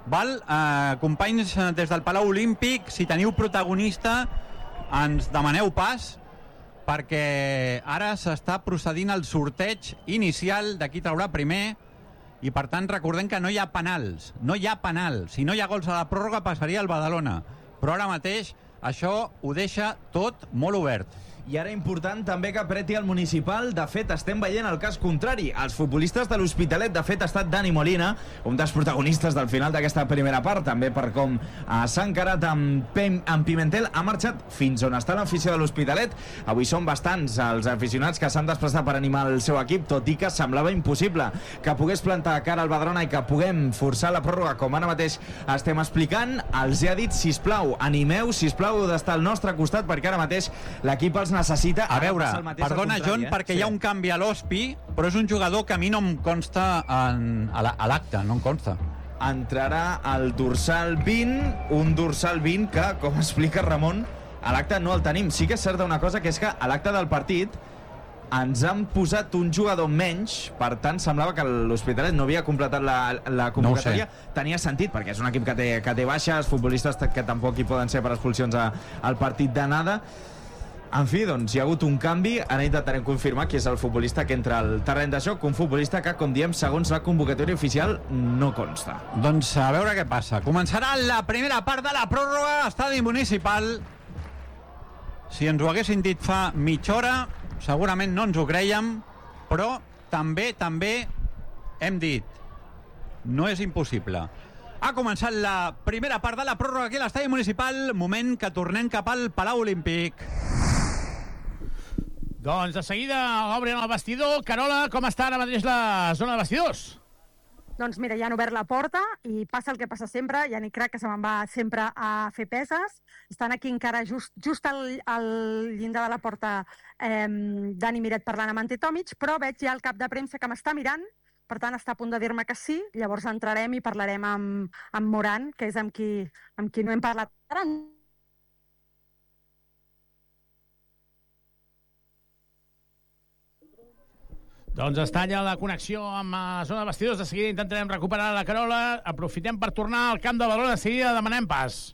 Companys des del Palau Olímpic, si teniu protagonista, ens demaneu pas, perquè ara s'està procedint al sorteig inicial de qui traurà primer. I, per tant, recordem que no hi ha penals. No hi ha penal. Si no hi ha gols a la pròrroga, passaria el Badalona. Però ara mateix això ho deixa tot molt obert. I ara important també que apreti el Municipal. De fet, estem veient el cas contrari. Els futbolistes de l'Hospitalet, de fet, ha estat Dani Molina, un dels protagonistes del final d'aquesta primera part, també per com s'ha encarat amb Pimentel. Ha marxat fins on està l'afició de l'Hospitalet. Avui són bastants els aficionats que s'han desplaçat per animar el seu equip, tot i que semblava impossible que pogués plantar cara al Badalona i que puguem forçar la pròrroga, com ara mateix estem explicant. Els ha dit, sisplau, animeu, sisplau, d'estar al nostre costat, perquè ara mateix l'equip els necessita. A veure, perdona, John, perquè hi ha un canvi a l'Hospi, però és un jugador que a mi no em consta a l'acte, no em consta. Entrarà el dorsal 20, un dorsal 20 que, com explica Ramon, a l'acte no el tenim. Sí que és certa una cosa, que és que a l'acte del partit ens han posat un jugador menys, per tant semblava que l'Hospitalet no havia completat la convocatòria. No tenia sentit, perquè és un equip que té baixes, futbolistes que tampoc hi poden ser per expulsions al partit d'anada. En fi, doncs hi ha hagut un canvi. Ara intentarem confirmar qui és el futbolista que entra al terreny de joc, un futbolista que, com diem, segons la convocatòria oficial, no consta. Doncs a veure què passa. Començarà la primera part de la pròrroga, estadi municipal. Si ens ho haguessin dit fa mitja hora, segurament no ens ho crèiem, però també hem dit no és impossible. Ha començat la primera part de la pròrroga aquí a l'estadi municipal, moment que tornem cap al Palau Olímpic. Doncs de seguida obren el vestidor. Carola, com està ara mateix la zona de vestidors? Doncs mira, ja han obert la porta i passa el que passa sempre. Yannick Crac, que se me'n va sempre a fer peses. Estan aquí encara just al llindar de la porta Dani Miret parlant amb Ante Tomic, però veig ja el cap de premsa que m'està mirant, per tant està a punt de dir-me que sí. Llavors entrarem i parlarem amb Moran, que és amb qui no hem parlat ara. Doncs està allà la connexió amb la zona de vestidors. De seguida intentarem recuperar la Carola. Aprofitem per tornar al camp de Badalona. De seguida demanem pas.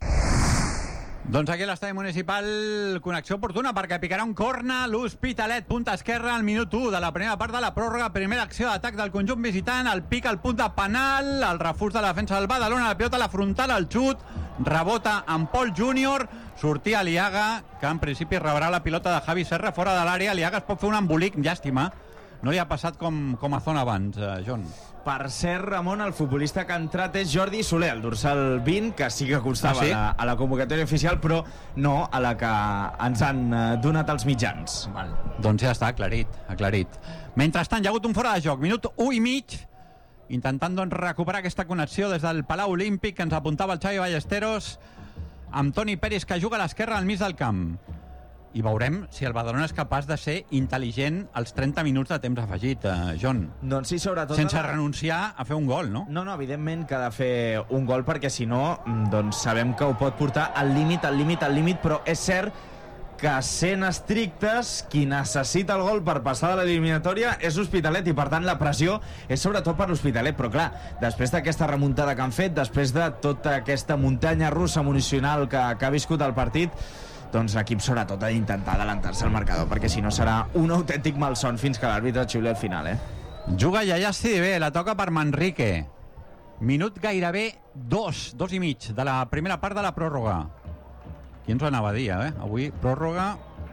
Doncs aquí a l'estadi municipal, connexió oportuna perquè picarà un corna l'Hospitalet, punta esquerra al minut 1 de la primera part de la pròrroga. Primera acció d'atac del conjunt visitant, el pica al punt de penal, el refús de la defensa del Badalona, la pilota a la frontal, el xut, rebota amb Pol Júnior, sortia Aliaga, que en principi rebrà la pilota de Javi Serra fora de l'àrea. Aliaga es pot fer un embolic, llàstima. No li ha passat com a zona abans, John. Per cert, Ramon, el futbolista que ha entrat és Jordi Soler, el dorsal 20, que sí que constava a la convocatòria oficial, però no a la que ens han donat els mitjans. Val. Doncs ja està, aclarit. Mentrestant, hi ha hagut un fora de joc, minut 1 i mig, intentant doncs, recuperar aquesta connexió des del Palau Olímpic que ens apuntava el Xavi Ballesteros, amb Toni Peris, que juga a l'esquerra al mig del camp. I veurem si el Badalona és capaç de ser intel·ligent als 30 minuts de temps afegit, John. Doncs sí, sobretot... Sense renunciar a fer un gol, no? No, evidentment que ha de fer un gol, perquè si no, doncs sabem que ho pot portar al límit, però és cert que sent estrictes, qui necessita el gol per passar de l'eliminatòria és l'Hospitalet, i per tant la pressió és sobretot per l'Hospitalet. Però clar, després d'aquesta remuntada que han fet, després de tota aquesta muntanya russa emocional que ha viscut el partit, doncs l'equip sobretot ha d'intentar adelantar-se al marcador, perquè si no serà un autèntic malson fins que l'àrbitre xiuli al final, Juga Yaya Sidibé, la toca per Manrique. Minut gairebé 2 i mig de la primera part de la pròrroga. Qui ens ho anava a dir, Avui pròrroga,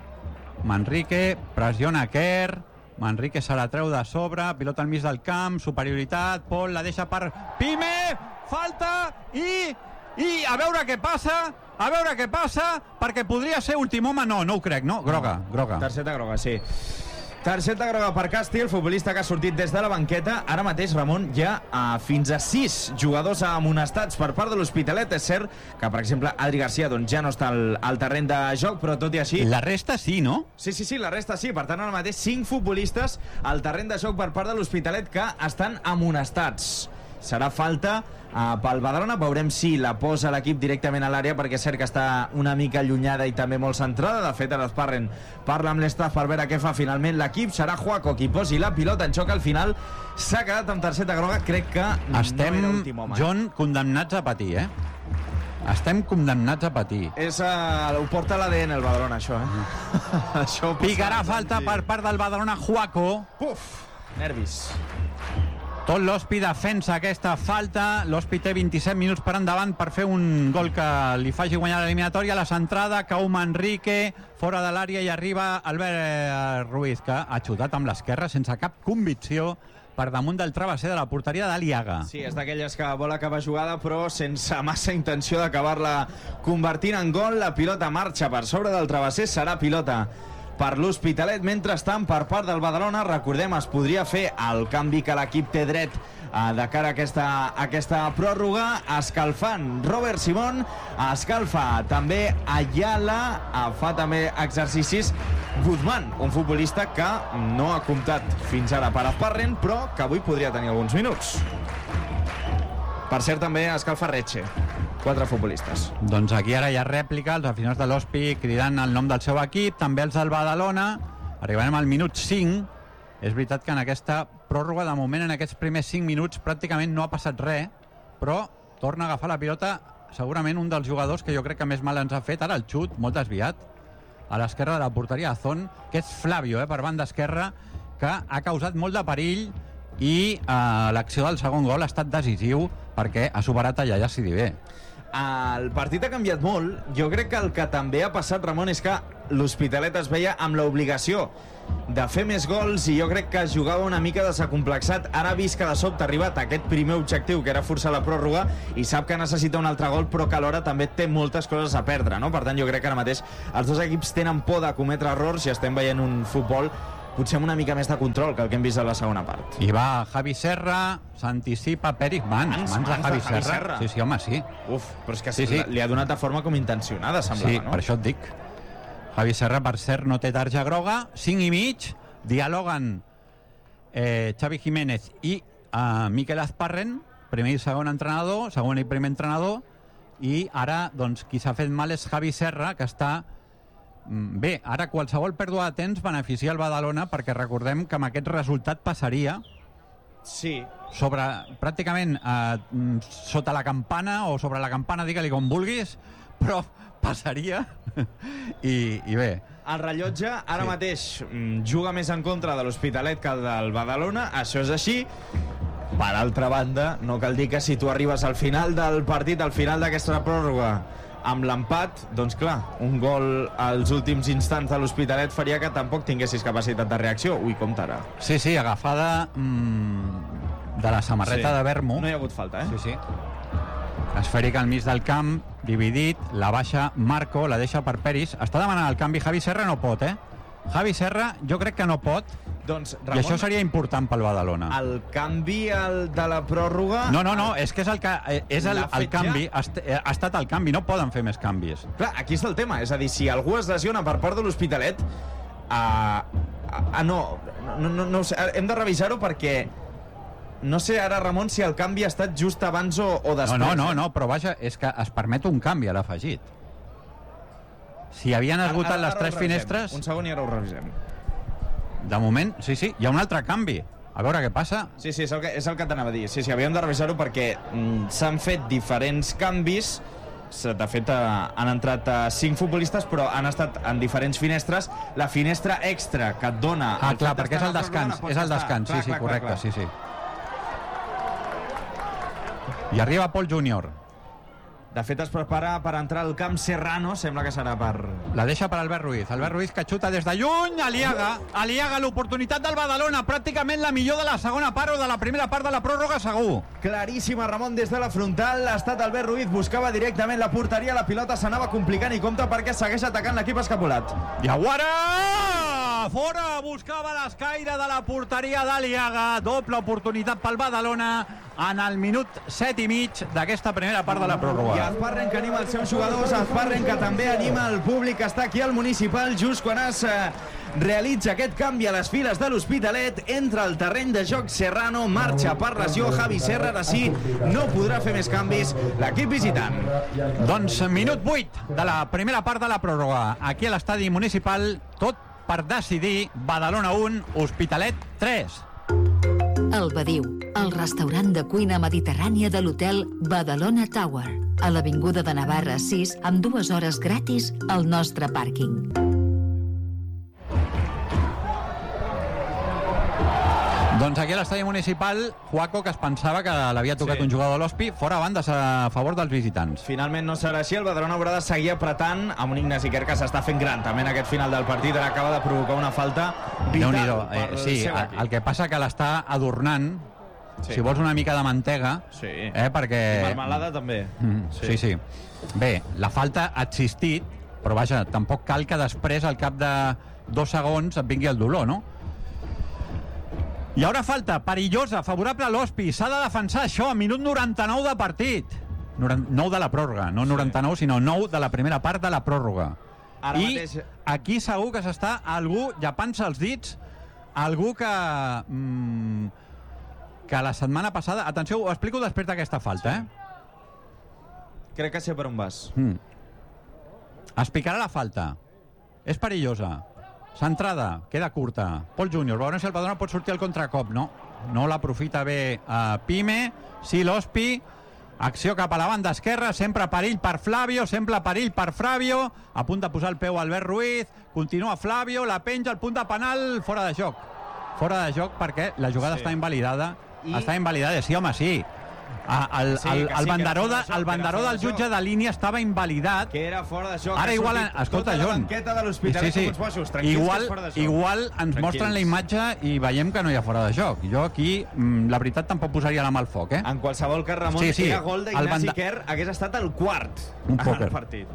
Manrique, pressiona Kerr, Manrique se la treu de sobre, pilota al mig del camp, superioritat, Pol la deixa per Pime, falta i a veure què passa, perquè podria ser últim home. No ho crec, no? Groga. Targeta groga, sí. Targeta groga per Casti, el futbolista que ha sortit des de la banqueta. Ara mateix, Ramon, hi ha fins a 6 jugadors amonestats per part de l'Hospitalet. És cert que, per exemple, Adri Garcia doncs, ja no està al terreny de joc, però tot i així... La resta sí, no? Sí, la resta sí. Per tant, ara mateix 5 futbolistes al terreny de joc per part de l'Hospitalet que estan amonestats. Serà falta pel Badalona. Veurem si la posa l'equip directament a l'àrea, perquè és cert que està una mica allunyada i també molt centrada. De fet, ara Sparren parla amb l'estaf per veure què fa finalment l'equip. Serà Juaco qui posi la pilota en xoc. Al final s'ha quedat amb targeta groga. Crec que estem, no era últim home. John, condemnats a patir, Estem condemnats a patir. Ho porta l'ADN el Badalona, això, això picarà falta per part del Badalona, Juaco. Puf, nervis. Tot l'Hospi defensa aquesta falta. L'Hospi té 27 minuts per endavant per fer un gol que li faci guanyar l'eliminatòria. La centrada, cau Manrique, fora de l'àrea, i arriba Albert Ruiz, que ha xutat amb l'esquerra sense cap convicció per damunt del travesser de la porteria d'Aliaga. Sí, és d'aquelles que vol acabar jugada, però sense massa intenció d'acabar-la convertint en gol. La pilota marxa per sobre del travesser, serà pilota per l'Hospitalet. Mentrestant, per part del Badalona, recordem, es podria fer el canvi que l'equip té dret de cara a aquesta pròrroga. Escalfant Robert Simón, escalfa també Ayala, fa també exercicis Guzmán, un futbolista que no ha comptat fins ara per Sparren, però que avui podria tenir alguns minuts. Per cert, també escalfa Retxe. 4 futbolistes. Doncs aquí ara hi ha rèplica, els aficionats de l'Hospi cridant el nom del seu equip, també els del Badalona. Arribarem al minut 5. És veritat que en aquesta pròrroga, de moment, en aquests primers 5 minuts, pràcticament no ha passat res, però torna a agafar la pilota segurament un dels jugadors que jo crec que més mal ens ha fet. Ara el xut, molt desviat, a l'esquerra de la porteria de Zon, que és Flavio, per banda esquerra, que ha causat molt de perill, i l'acció del segon gol ha estat decisiu perquè ha superat a Yaya Sidibé. el partit ha canviat molt. Jo crec que el que també ha passat, Ramon, és que l'Hospitalet es veia amb l'obligació de fer més gols i jo crec que jugava una mica desacomplexat. Ara ha vist que de sobte ha arribat aquest primer objectiu, que era forçar la pròrroga, i sap que necessita un altre gol, però que alhora també té moltes coses a perdre, no? Per tant, jo crec que ara mateix els dos equips tenen por de cometre errors i estem veient un futbol potser amb una mica més de control que el que hem vist a la segona part. I va Javi Serra, s'anticipa Pérez, mans de Javi Serra. Sí, home, sí. Uf, però és que li ha donat de forma com intencionada, semblava, sí, no? Per això et dic. Javi Serra, per cert, no té tarja groga, 5,5, dialoguen Xavi Jiménez i Miquel Azparren, primer i segon entrenador, segon i primer entrenador, i ara, doncs, qui s'ha fet mal és Javi Serra, que està... Bé, ara qualsevol pèrdua de temps beneficia el Badalona, perquè recordem que amb aquest resultat passaria sobre, pràcticament sota la campana, o sobre la campana, digue-li com vulguis, però passaria i bé. El rellotge ara mateix juga més en contra de l'Hospitalet que el del Badalona, això és així. Per altra banda, no cal dir que si tu arribes al final del partit, al final d'aquesta pròrroga, amb l'empat, doncs clar, un gol als últims instants de l'Hospitalet faria que tampoc tinguessis capacitat de reacció. Ui, comptarà. Sí, agafada de la samarreta de Vermo. No hi ha hagut falta, eh? Sí. Esfèrica al mig del camp, dividit, la baixa Marco, la deixa per Peris. Està demanant el canvi, Javi Serra no pot, Javi Serra jo crec que no pot, doncs, Ramon, i això seria important pel Badalona. El canvi de la pròrroga... No, és que és el canvi, ha estat el canvi, no poden fer més canvis. Clar, aquí està el tema, és a dir, si algú es lesiona per part de l'Hospitalet, no sé, hem de revisar-ho perquè no sé ara, Ramon, si el canvi ha estat just abans o després. No, però vaja, és que es permet un canvi a l'afegit. Si havien esgotat les tres finestres... Un segon i ara ho revisem. De moment, sí, hi ha un altre canvi. A veure què passa. Sí, és el que t'anava a dir. Sí, havíem de revisar-ho perquè s'han fet diferents canvis. De fet, han entrat 5 futbolistes, però han estat en diferents finestres. La finestra extra que et dona... Clar, perquè és el descans. És el descans, sí, correcte, sí. I arriba Pol Júnior. De fet, es prepara per entrar al camp Serrano, sembla que serà per... La deixa per Albert Ruiz. Albert Ruiz que xuta des de lluny, Aliaga, l'oportunitat del Badalona, pràcticament la millor de la segona part o de la primera part de la pròrroga, segur. Claríssima, Ramon, des de la frontal. Ha estat Albert Ruiz, buscava directament la porteria, la pilota s'anava complicant i compta perquè segueix atacant l'equip escapolat. Diaguara! Fora! Buscava l'escaire de la porteria d'Aliaga. Doble oportunitat pel Badalona en el minut 7,5 d'aquesta primera part de la pròrroga. I Azparren que anima els seus jugadors, Azparren que també anima el públic que està aquí al Municipal just quan es realitza aquest canvi a les files de l'Hospitalet. Entra al terreny de joc Serrano, marxa per lesió Javi Serra, ara sí, no podrà fer més canvis l'equip visitant. Doncs minut 8 de la primera part de la pròrroga. Aquí a l'estadi Municipal, tot per decidir. Badalona 1, Hospitalet 3. El Badiu, el restaurant de cuina mediterrània de l'hotel Badalona Tower, a l'avinguda de Navarra 6, amb 2 hores gratis al nostre pàrquing. Doncs aquí a l'estadi Municipal, Juaco, que es pensava que l'havia tocat un jugador de l'Hospi, fora bandes a favor dels visitants. Finalment no serà així, el Badalona haurà de seguir apretant amb un Ignasi Quer que s'està fent gran també en aquest final del partit, ara acaba de provocar una falta vital pel seu equip. El que passa que l'està adornant, si vols una mica de mantega, perquè... I marmelada també. Sí. Bé, la falta ha existit, però vaja, tampoc cal que després, al cap de 2 segons, et vingui el dolor, no? Hi haurà falta perillosa, favorable a l'Hospi. S'ha de defensar això, minut 99 de partit. 9 de la pròrroga, no 99, sinó 9 de la primera part de la pròrroga. Aquí segur que s'està algú llapant-se els dits, algú que la setmana passada... Atenció, ho explico després d'aquesta falta, Crec que sé per on vas. Es picarà la falta. És perillosa. Centrada, queda curta. Pol Júnior, veurem si el Badalona pot sortir al contracop. No l'aprofita bé Pime. Sí, l'Hospi. Acció cap a la banda esquerra, sempre perill per Flavio, sempre perill per Flavio. A punt de posar el peu Albert Ruiz. Continua Flavio, la penja, el punt de penal, fora de joc. Fora de joc perquè la jugada està invalidada. Està invalidada, sí, home, sí. el banderó del jutge de línia estava invalidat. Que era fora de joc. Ara igual, escolta, tota la Jon. banqueta de l'Hospitalet com uns boixos. Tranquils, que és fora de joc. Igual ens mostren la imatge i veiem que no hi ha fora de joc. Jo aquí, la veritat, tampoc posaria la mà al foc, En qualsevol cas, Ramon, era gol d'Ignasi Quer, hagués estat el quart en el partit.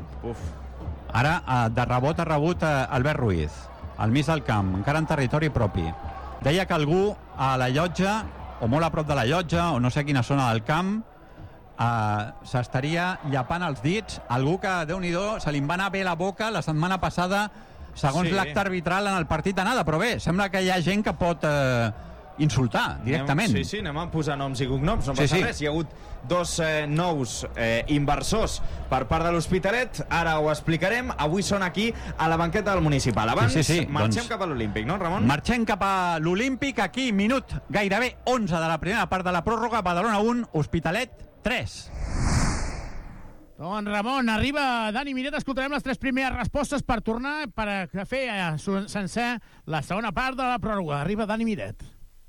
Ara, de rebot ha rebut Albert Ruiz, al mig del camp, encara en territori propi. Deia que algú a la llotja, o molt a prop de la llotja, o no sé quina zona del camp, s'estaria llapant els dits. Algú que, Déu-n'hi-do, se li va anar bé la boca la setmana passada, segons l'acte arbitral en el partit d'anada. Però bé, sembla que hi ha gent que pot insultar directament. Sí, anem a posar noms i cognoms, no passa res. Hi ha hagut dos nous inversors per part de l'Hospitalet, ara ho explicarem. Avui són aquí a la banqueta del Municipal. Abans marxem cap a l'Olímpic, no, Ramon? Marxem cap a l'Olímpic, aquí minut gairebé 11 de la primera part de la pròrroga. Badalona 1, Hospitalet 3. Doncs Ramon, arriba Dani Miret, escoltarem les 3 primeres respostes per tornar, per fer sencer la segona part de la pròrroga. Arriba Dani Miret.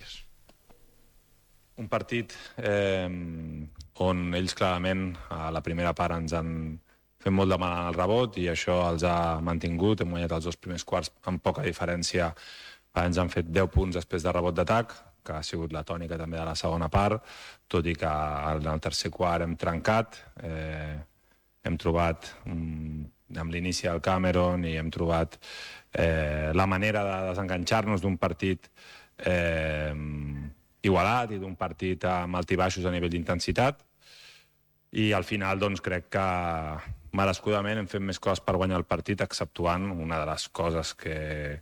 Un partit on ells clarament a la primera part ens han fet molt de mal en el rebot i això els ha mantingut. Hem guanyat els 2 primers quarts amb poca diferència. Ens han fet 10 punts després de rebot d'atac, que ha sigut la tònica també de la segona part, tot i que en el tercer quart hem trencat. Hem trobat amb l'inici del Cameron i hem trobat la manera de desenganxar-nos d'un partit igualat i d'un partit amb altibaixos a nivell d'intensitat, i al final doncs crec que merescudament hem fet més coses per guanyar el partit, exceptuant una de les coses que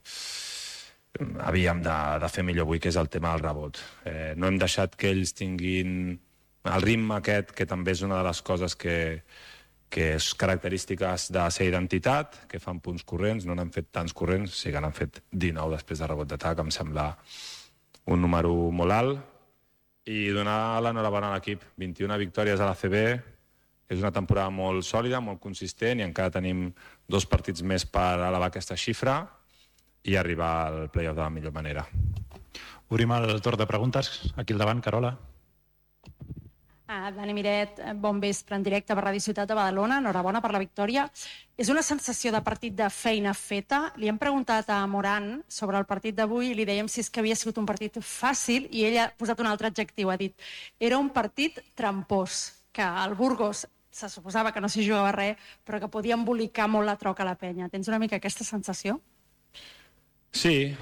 havíem de fer millor avui, que és el tema del rebot. No hem deixat que ells tinguin el ritme aquest, que també és una de les coses que és característiques de ser identitat, que fan punts corrents. No n'han fet tants corrents, sí que n'han fet 19 després de rebot d'atac, em sembla un número molt alt, i donar l'enhorabona a l'equip. 21 victòries a l'ACB, és una temporada molt sòlida, molt consistent, i encara tenim 2 partits més per elevar aquesta xifra i arribar al play-off de la millor manera. Obrim el torn de preguntes. Aquí al davant, Carola. Dani Miret, bon vespre en directe per Ràdio Ciutat de Badalona. Enhorabona per la victòria. És una sensació de partit de feina feta. Li hem preguntat a Moran sobre el partit d'avui i li dèiem si és que havia sigut un partit fàcil i ell ha posat un altre adjectiu. Ha dit, era un partit trampós, que el Burgos se suposava que no s'hi jugava res, però que podia embolicar molt la troca a la penya. Tens una mica aquesta sensació? Sí.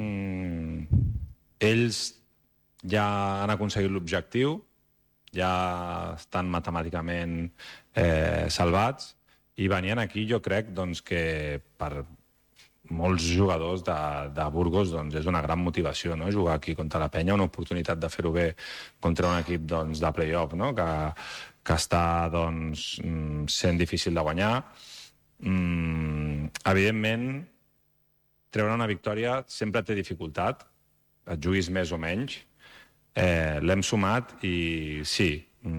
Ells ja han aconseguit l'objectiu, ja estan matemàticament salvats, i venien aquí, jo crec, doncs, que per molts jugadors de Burgos doncs, és una gran motivació, no? Jugar aquí contra la penya, una oportunitat de fer-ho bé contra un equip doncs, de play-off, no? que està doncs, sent difícil de guanyar. Evidentment, treure una victòria sempre té dificultat, et juguis més o menys. L'hem sumat i sí,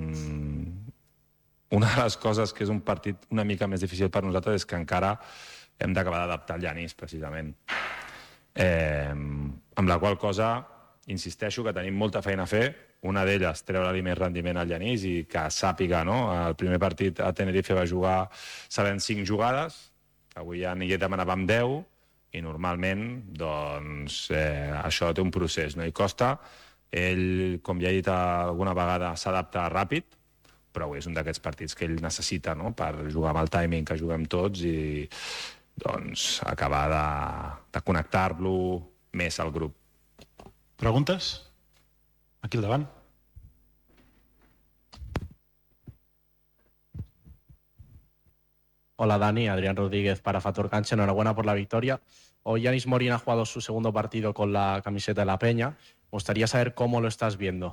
una de les coses que és un partit una mica més difícil per nosaltres és que encara hem d'acabar d'adaptar el Genís, precisament. Amb la qual cosa, insisteixo que tenim molta feina a fer. Una d'elles, treure-li més rendiment al Genís i que sàpiga, no? El primer partit a Tenerife va jugar sabent 5 jugades, avui ja n'hi demanàvem 10, i normalment doncs, això té un procés, no? I costa. Ell, com ja he dit alguna vegada, s'adapta ràpid, però és un d'aquests partits que ell necessita, no? Per jugar amb el timing que juguem tots i doncs, acabar de connectar-lo més al grup. Preguntes? Aquí al davant. Hola Dani, Adrián Rodríguez para Factor Cancha, enhorabuena por la victoria. Hoy Yanis Morín ha jugado su segundo partido con la camiseta de la Peña. Me gustaría saber cómo lo estás viendo.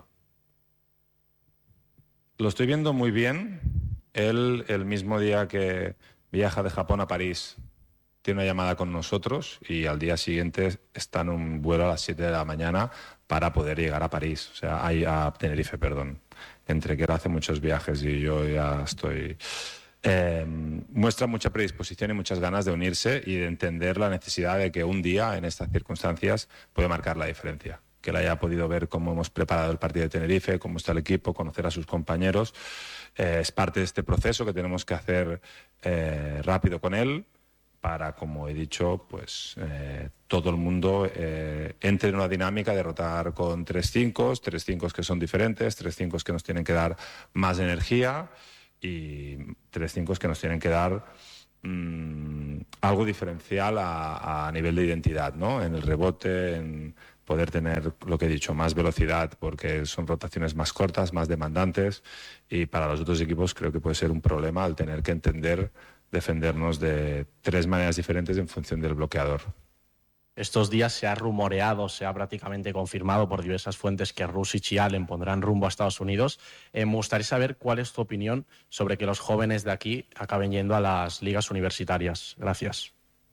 Lo estoy viendo muy bien. Él, el mismo día que viaja de Japón a París, tiene una llamada con nosotros y al día siguiente está en un vuelo a las 7 de la mañana para poder llegar a París, o sea, a Tenerife, perdón. Entre que él hace muchos viajes y yo ya estoy... muestra mucha predisposición y muchas ganas de unirse y de entender la necesidad de que un día, en estas circunstancias, puede marcar la diferencia. que él haya podido ver cómo hemos preparado el partido de Tenerife, cómo está el equipo, conocer a sus compañeros. Es parte de este proceso que tenemos que hacer rápido con él para, como he dicho, pues todo el mundo entre en una dinámica de rotar con 3-5 que son diferentes, 3-5 que nos tienen que dar más energía y 3-5 que nos tienen que dar algo diferencial a nivel de identidad, ¿no? En el rebote, en poder tener, lo que he dicho, más velocidad, porque son rotaciones más cortas, más demandantes, y para los otros equipos creo que puede ser un problema al tener que entender defendernos de 3 maneras diferentes en función del bloqueador. Estos días se ha rumoreado, se ha prácticamente confirmado por diversas fuentes que Rusic y Allen pondrán rumbo a Estados Unidos. Me gustaría saber cuál es tu opinión sobre que los jóvenes de aquí acaben yendo a las ligas universitarias. Gracias.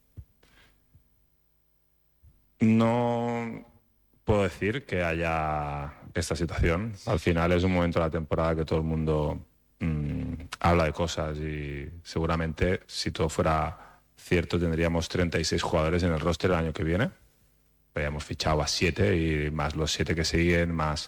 No puedo decir que haya esta situación. Al final es un momento de la temporada que todo el mundo habla de cosas y seguramente si todo fuera cierto tendríamos 36 jugadores en el roster el año que viene. Habíamos fichado a 7 y más los 7 que siguen, más...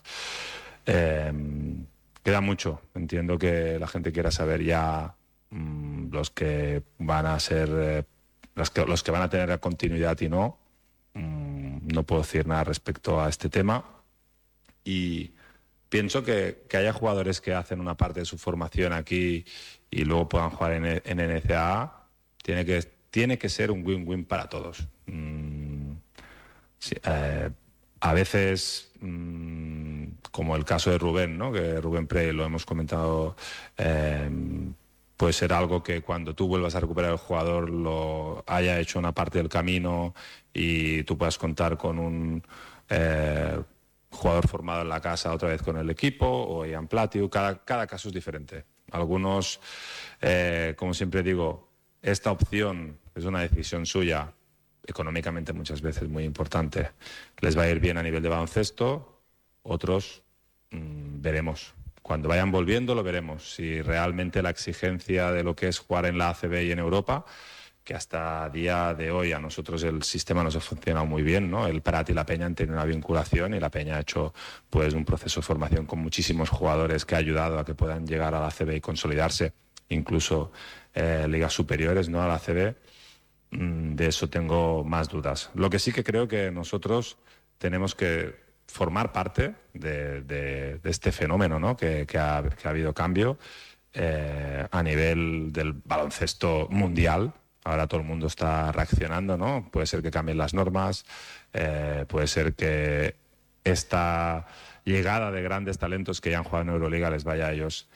queda mucho. Entiendo que la gente quiera saber ya los que van a ser... los que van a tener la continuidad y no. No puedo decir nada respecto a este tema. Y pienso que haya jugadores que hacen una parte de su formación aquí y luego puedan jugar en NCAA, tiene que ser un win-win para todos. Sí, a veces, como el caso de Rubén, ¿no? Que Rubén Prey, lo hemos comentado, puede ser algo que cuando tú vuelvas a recuperar el jugador lo haya hecho una parte del camino y tú puedas contar con un jugador formado en la casa otra vez con el equipo, o Ian Platiu. Cada caso es diferente. Algunos, como siempre digo, esta opción es una decisión suya, económicamente muchas veces muy importante. Les va a ir bien a nivel de baloncesto, otros veremos. Cuando vayan volviendo lo veremos. Si realmente la exigencia de lo que es jugar en la ACB y en Europa, que hasta día de hoy a nosotros el sistema nos ha funcionado muy bien, ¿no? El Prat y la Peña han tenido una vinculación y la Peña ha hecho pues un proceso de formación con muchísimos jugadores que ha ayudado a que puedan llegar a la ACB y consolidarse, incluso ligas superiores, ¿no? A la ACB. De eso tengo más dudas. Lo que sí que creo que nosotros tenemos que formar parte de este fenómeno, ¿no? que ha habido cambio a nivel del baloncesto mundial. Ahora todo el mundo está reaccionando, ¿no? Puede ser que cambien las normas, puede ser que esta llegada de grandes talentos que ya han jugado en Euroliga les vaya a ellos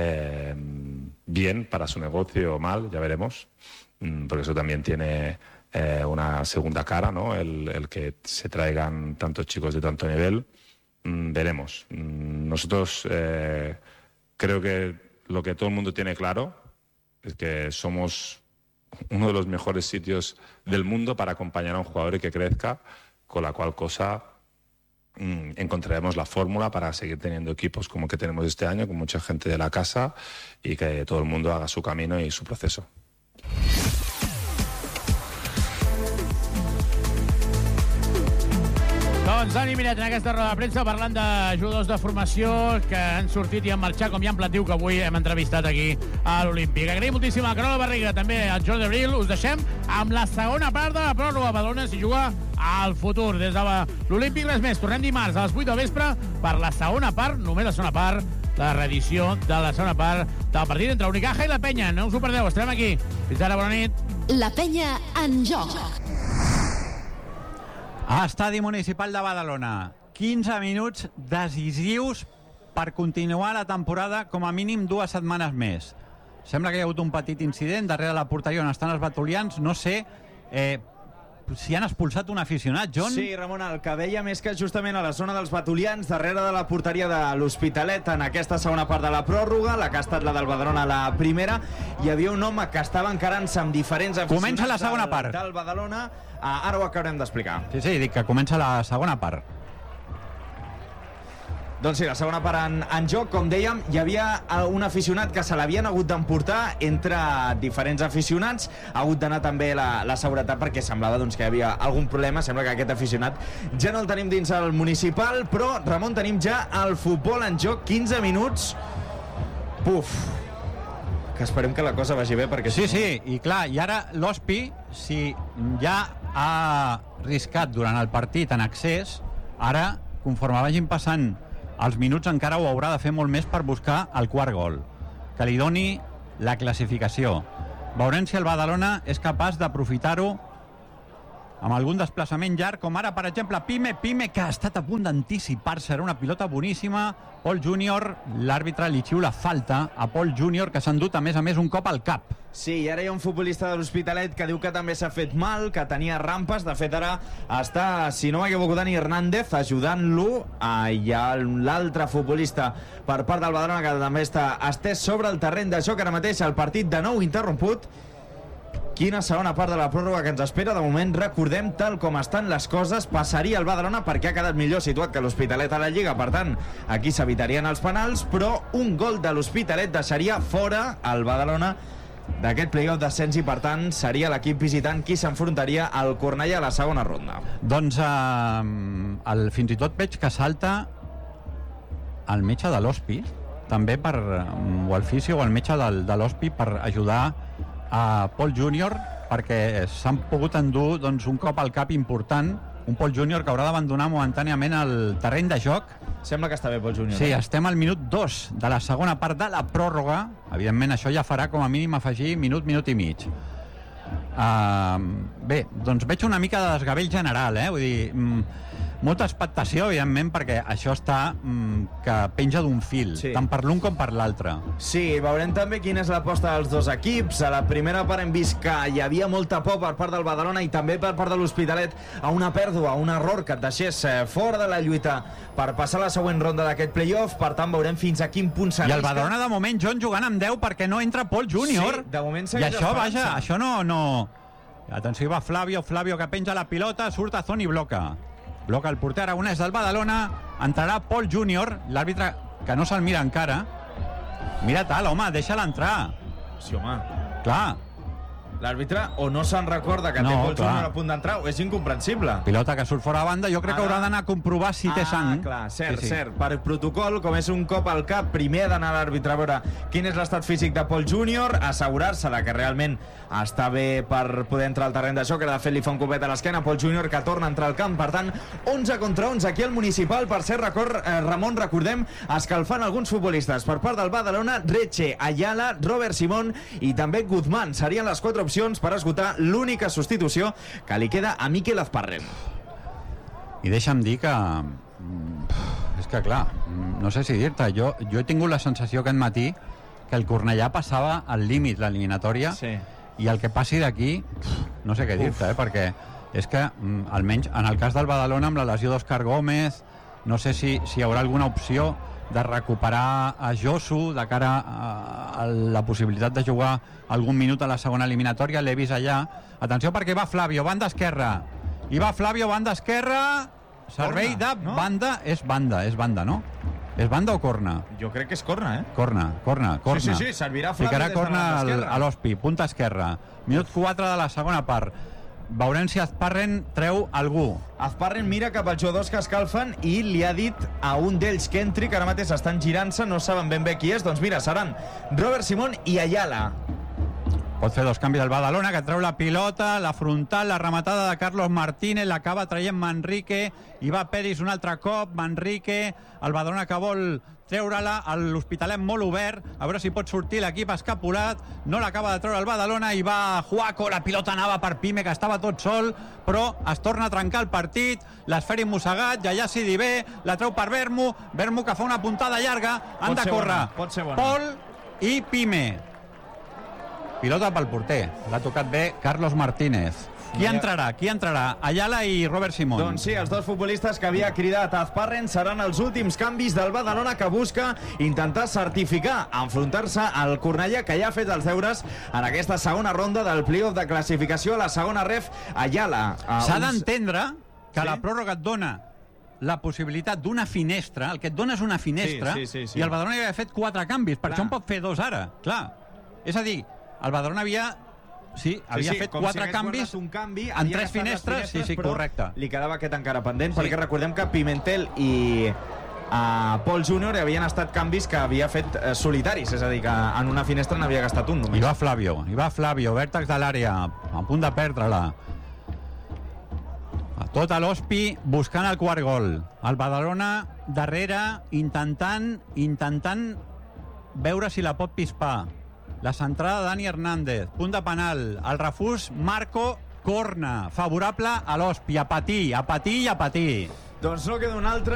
bien para su negocio o mal, ya veremos, porque eso también tiene una segunda cara, ¿no? El que se traigan tantos chicos de tanto nivel, veremos. Nosotros creo que lo que todo el mundo tiene claro es que somos uno de los mejores sitios del mundo para acompañar a un jugador y que crezca, con la cual cosa encontraremos la fórmula para seguir teniendo equipos como que tenemos este año, con mucha gente de la casa, y que todo el mundo haga su camino y su proceso. Doncs Dani Miret en aquesta roda de premsa parlant de jugadors de formació que han sortit i han marxat, com Ian Platiu, que avui hem entrevistat aquí a l'Olímpic. Agraïm moltíssim a Carola Barriga, també al Jordi Abril. Us deixem amb la segona part de la pròrroga. Badalona s'hi juga al futur. Des de l'Olímpic, res més. Tornem dimarts a les 8 del vespre per la segona part, només la segona part, la reedició de la segona part del partit entre Unicaja i la Penya. No us ho perdeu, estarem aquí. Fins ara, bona nit. La Penya en joc. Estadi Municipal de Badalona. 15 minuts decisius per continuar la temporada com a mínim 2 setmanes més. Sembla que hi ha hagut un petit incident darrere la porteria on estan els batulians. No sé si han expulsat un aficionat, John. Sí, Ramon, el que veia més que justament a la zona dels batulians, darrere de la porteria de l'Hospitalet, en aquesta segona part de la pròrroga, la que ha estat la del Badalona la primera, hi havia un home que estava encarant-se amb diferents aficionats. Comença la segona part del Badalona. Ara ho acabarem d'explicar. Sí, dic que comença la segona part. Doncs sí, la segona part en joc, com dèiem, hi havia un aficionat que se l'havien hagut d'emportar entre diferents aficionats. Ha hagut d'anar també la seguretat perquè semblava doncs, que hi havia algun problema. Sembla que aquest aficionat ja no el tenim dins el municipal, però, Ramon, tenim ja el futbol en joc, 15 minuts. Puf, que esperem que la cosa vagi bé perquè... Sí, i clar, i ara l'Hospi, si ja ha arriscat durant el partit en accés, ara, conforme vagin passant els minuts, encara ho haurà de fer molt més per buscar el quart gol, que li doni la classificació. Veurem si el Badalona és capaç d'aprofitar-ho amb algun desplaçament llarg, com ara, per exemple, Pime, que ha estat a punt d'anticipar-se. Era una pilota boníssima. Paul Júnior, l'àrbitre li xiula falta a Paul Júnior, que s'ha endut, a més, un cop al cap. Sí, i ara hi ha un futbolista de l'Hospitalet que diu que també s'ha fet mal, que tenia rampes. De fet, ara està, si no m'equivoco, Dani Hernández ajudant-lo. Hi ha l'altre futbolista per part del Badalona que també està estès sobre el terreny de joc. Ara mateix el partit de nou interromput. Quina segona part de la pròrroga que ens espera. De moment, recordem, tal com estan les coses, passaria el Badalona perquè ha quedat millor situat que l'Hospitalet a la Lliga. Per tant, aquí s'evitarien els penals, però un gol de l'Hospitalet deixaria fora el Badalona d'aquest play-off d'ascens i, per tant, seria l'equip visitant qui s'enfrontaria al Cornellà a la segona ronda. Doncs fins i tot veig que salta el metge de l'Hospi, també o el fisio o el metge de l'Hospi, per ajudar a Paul Júnior, perquè s'han pogut endur doncs, un cop al cap important. Un Paul Júnior que haurà d'abandonar momentàniament el terreny de joc. Sembla que està bé Paul Júnior. Sí, estem al minut 2 de la segona part de la pròrroga. Evidentment això ja farà com a mínim afegir minut i mig. Bé, doncs veig una mica de desgavell general, vull dir, molta expectació, evidentment, perquè això està que penja d'un fil, sí, tant per l'un com per l'altre. Sí, veurem també quina és l'aposta dels dos equips. A la primera part hem vist que hi havia molta por per part del Badalona i també per part de l'Hospitalet a una pèrdua, a un error que et deixés fora de la lluita per passar a la següent ronda d'aquest play-off. Per tant, veurem fins a quin punt s'arrisca. I el Badalona, de moment, John, jugant amb 10 perquè no entra Paul Júnior. Sí, de moment segueix esperança. I això, vaja, això no... Atenció, va Flavio que penja la pilota, surt a zona i bloca. Bloca el porter aragonès del Badalona, entrarà Paul Júnior, l'àrbitre que no se'l mira encara. Mira tal, home, deixa-la entrar. Sí, home. Clar. L'àrbitre o no se'n recorda que té Paul Júnior a punt d'entrar o és incomprensible. Pilota que surt fora a banda, jo crec que haurà d'anar a comprovar si té sang. Clar, cert. Per protocol, com és un cop al cap, primer ha d'anar l'àrbitre a veure quin és l'estat físic de Paul Júnior, assegurar-se que realment està bé per poder entrar al terreny de joc, que de fet li fa un copet a l'esquena. Paul Júnior que torna a entrar al camp, per tant 11 contra 11 aquí al municipal. Per ser Ramon, recordem, escalfant alguns futbolistes per part del Badalona: Reche, Ayala, Robert Simón i també Guzmán. Serien les 4 opcions per esgotar l'única substitució que li queda a Mikel Azparren. I deixa'm dir que és que clar, no sé si dir-te, jo he tingut la sensació aquest matí que el Cornellà passava al límit l'eliminatòria, sí, i el que passi d'aquí no sé què dir-te, perquè és que almenys en el cas del Badalona, amb la lesió d'Òscar Gómez, no sé si hi haurà alguna opció de recuperar a Josu de cara a la possibilitat de jugar algun minut a la segona eliminatòria. L'he vist allà. Atenció perquè va Flavio, banda esquerra. I va Flavio, banda esquerra. Servei de banda. És banda, no? És banda o corna? Jo crec que és corna, Corna. Sí, servirà Flavio. Ficarà corna a l'Hospi, punta esquerra. Minut 4 de la segona part. Veurem si Azparren treu algú. Azparren mira cap als jugadors que escalfen i li ha dit a un d'ells que entri, que ara mateix estan girant-se, no saben ben bé qui és. Doncs mira, seran Robert Simón i Ayala. Pot fer 2 canvis del Badalona, que treu la pilota, la frontal, la rematada de Carlos Martínez, l'acaba traient Manrique, i va Peris un altre cop, Manrique, el Badalona que vol treure-la, l'Hospitalet molt obert, a veure si pot sortir l'equip escapulat, no l'acaba de treure el Badalona, i va Juaco, la pilota anava per Pime, que estava tot sol, però es torna a trencar el partit, l'esferi mossegat, ja s'hi di bé, la treu per Vermo que fa una puntada llarga, han de córrer Pol i Pime. Pilota pel porter, l'ha tocat bé Carlos Martínez. Qui entrarà? Ayala i Robert Simón. Doncs sí, els dos futbolistes que havia cridat Azparren seran els últims canvis del Badalona, que busca intentar certificar, enfrontar-se al Cornellà, que ja ha fet els deures en aquesta segona ronda del play-off de classificació a la segona ref. Ayala. S'ha d'entendre que la pròrroga et dona la possibilitat d'una finestra, el que et dona és una finestra, sí. i el Badalona havia fet 4 canvis, per això en pot fer 2 ara, clar. És a dir, el Badalona havia fet 4 canvis un canvi en 3 finestres, però correcte. Li quedava aquest encara pendent, perquè recordem que Pimentel i Paul Júnior havien estat canvis que havia fet solitaris, és a dir, que en una finestra n'havia gastat un només. I va Flavio, vèrtex de l'àrea, a punt de perdre-la. A tot a l'Hospi, buscant el quart gol. El Badalona darrere, intentant veure si la pot pispar. La centrada de Dani Hernández, punt de penal. El refús, Marco, corna, favorable a l'Hospi. A patir. Doncs no queda un altre.